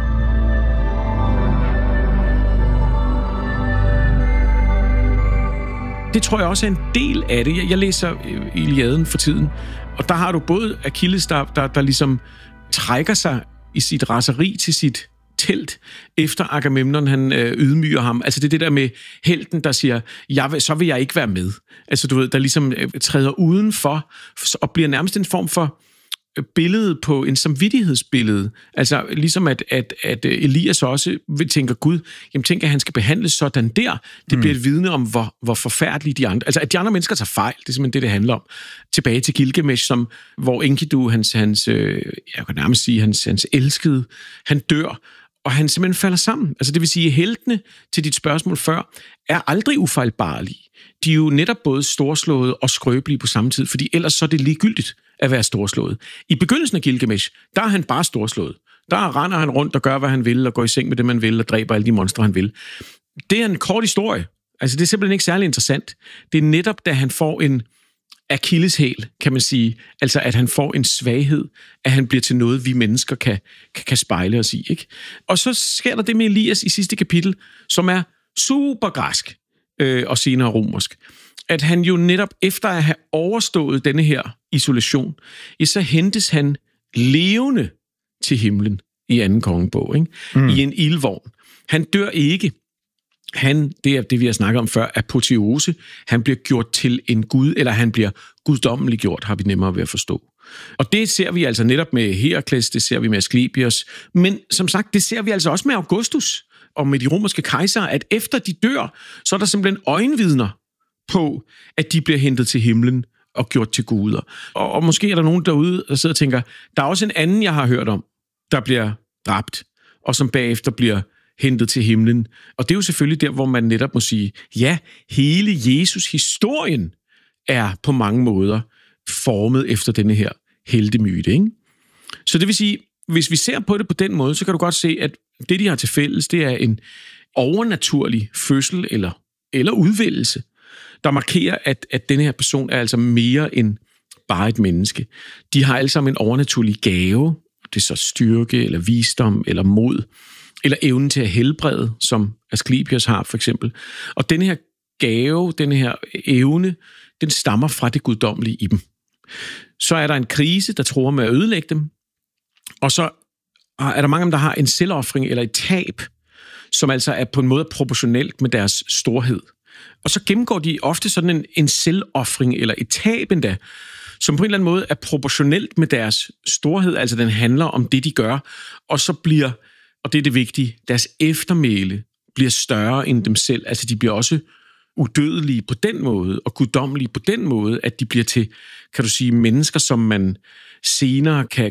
Det tror jeg også er en del af det. Jeg læser Iliaden for tiden, og der har du både Achilles, der ligesom trækker sig i sit raseri til sit telt, efter Agamemnon han ydmyger ham. Altså det er det der med helten, der siger, så vil jeg ikke være med. Altså du ved, der ligesom træder udenfor, og bliver nærmest en form for billede på en samvittighedsbillede. Altså ligesom at Elias også tænker, Gud, jamen tænker, at han skal behandles sådan der. Det bliver et vidne om, hvor forfærdelige de andre... Altså at de andre mennesker tager fejl, det er simpelthen det handler om. Tilbage til Gilgamesh, hvor Enkidu, hans jeg kan nærmest sige, hans elskede, han dør, og han simpelthen falder sammen. Altså det vil sige, at heltene til dit spørgsmål før, er aldrig ufejlbarlige. De er jo netop både storslåede og skrøbelige på samme tid, fordi ellers så er det ligegyldigt at være storslået. I begyndelsen af Gilgamesh, der er han bare storslået. Der render han rundt og gør, hvad han vil, og går i seng med det, man vil, og dræber alle de monstre, han vil. Det er en kort historie. Altså det er simpelthen ikke særlig interessant. Det er netop, da han får en akilleshæl, kan man sige. Altså at han får en svaghed, at han bliver til noget, vi mennesker kan spejle os i. Ikke? Og så sker der det med Elias i sidste kapitel, som er super græsk og senere romersk. At han jo netop efter at have overstået denne her isolation, så hentes han levende til himlen i anden kongebog, ikke? I en ildvogn. Han dør ikke. Det er det, vi har snakket om før, apoteose. Han bliver gjort til en gud, eller han bliver guddommelig gjort, har vi nemmere ved at forstå. Og det ser vi altså netop med Herakles, det ser vi med Asklepios, men som sagt, det ser vi altså også med Augustus og med de romerske kejsere, at efter de dør, så er der simpelthen øjenvidner på, at de bliver hentet til himlen og gjort til guder. Og måske er der nogen derude, der sidder og tænker, der er også en anden, jeg har hørt om, der bliver dræbt, og som bagefter bliver hentet til himlen. Og det er jo selvfølgelig der, hvor man netop må sige, ja, hele Jesus-historien er på mange måder formet efter denne her heltemyte, ikke? Så det vil sige, hvis vi ser på det på den måde, så kan du godt se, at det, de har til fælles, det er en overnaturlig fødsel eller udvælgelse, der markerer, at denne her person er altså mere end bare et menneske. De har alle sammen en overnaturlig gave, det er så styrke, eller visdom, eller mod, eller evnen til at helbrede, som Asklepios har for eksempel. Og denne her gave, denne her evne, den stammer fra det guddommelige i dem. Så er der en krise, der truer med at ødelægge dem, og så er der mange af dem, der har en selvoffring eller et tab, som altså er på en måde proportionelt med deres storhed. Og så gennemgår de ofte sådan en selvoffring eller et tab endda, som på en eller anden måde er proportionelt med deres storhed, altså den handler om det, de gør, og så bliver, og det er det vigtige, deres eftermæle bliver større end dem selv. Altså de bliver også udødelige på den måde, og guddommelige på den måde, at de bliver til, kan du sige, mennesker, som man senere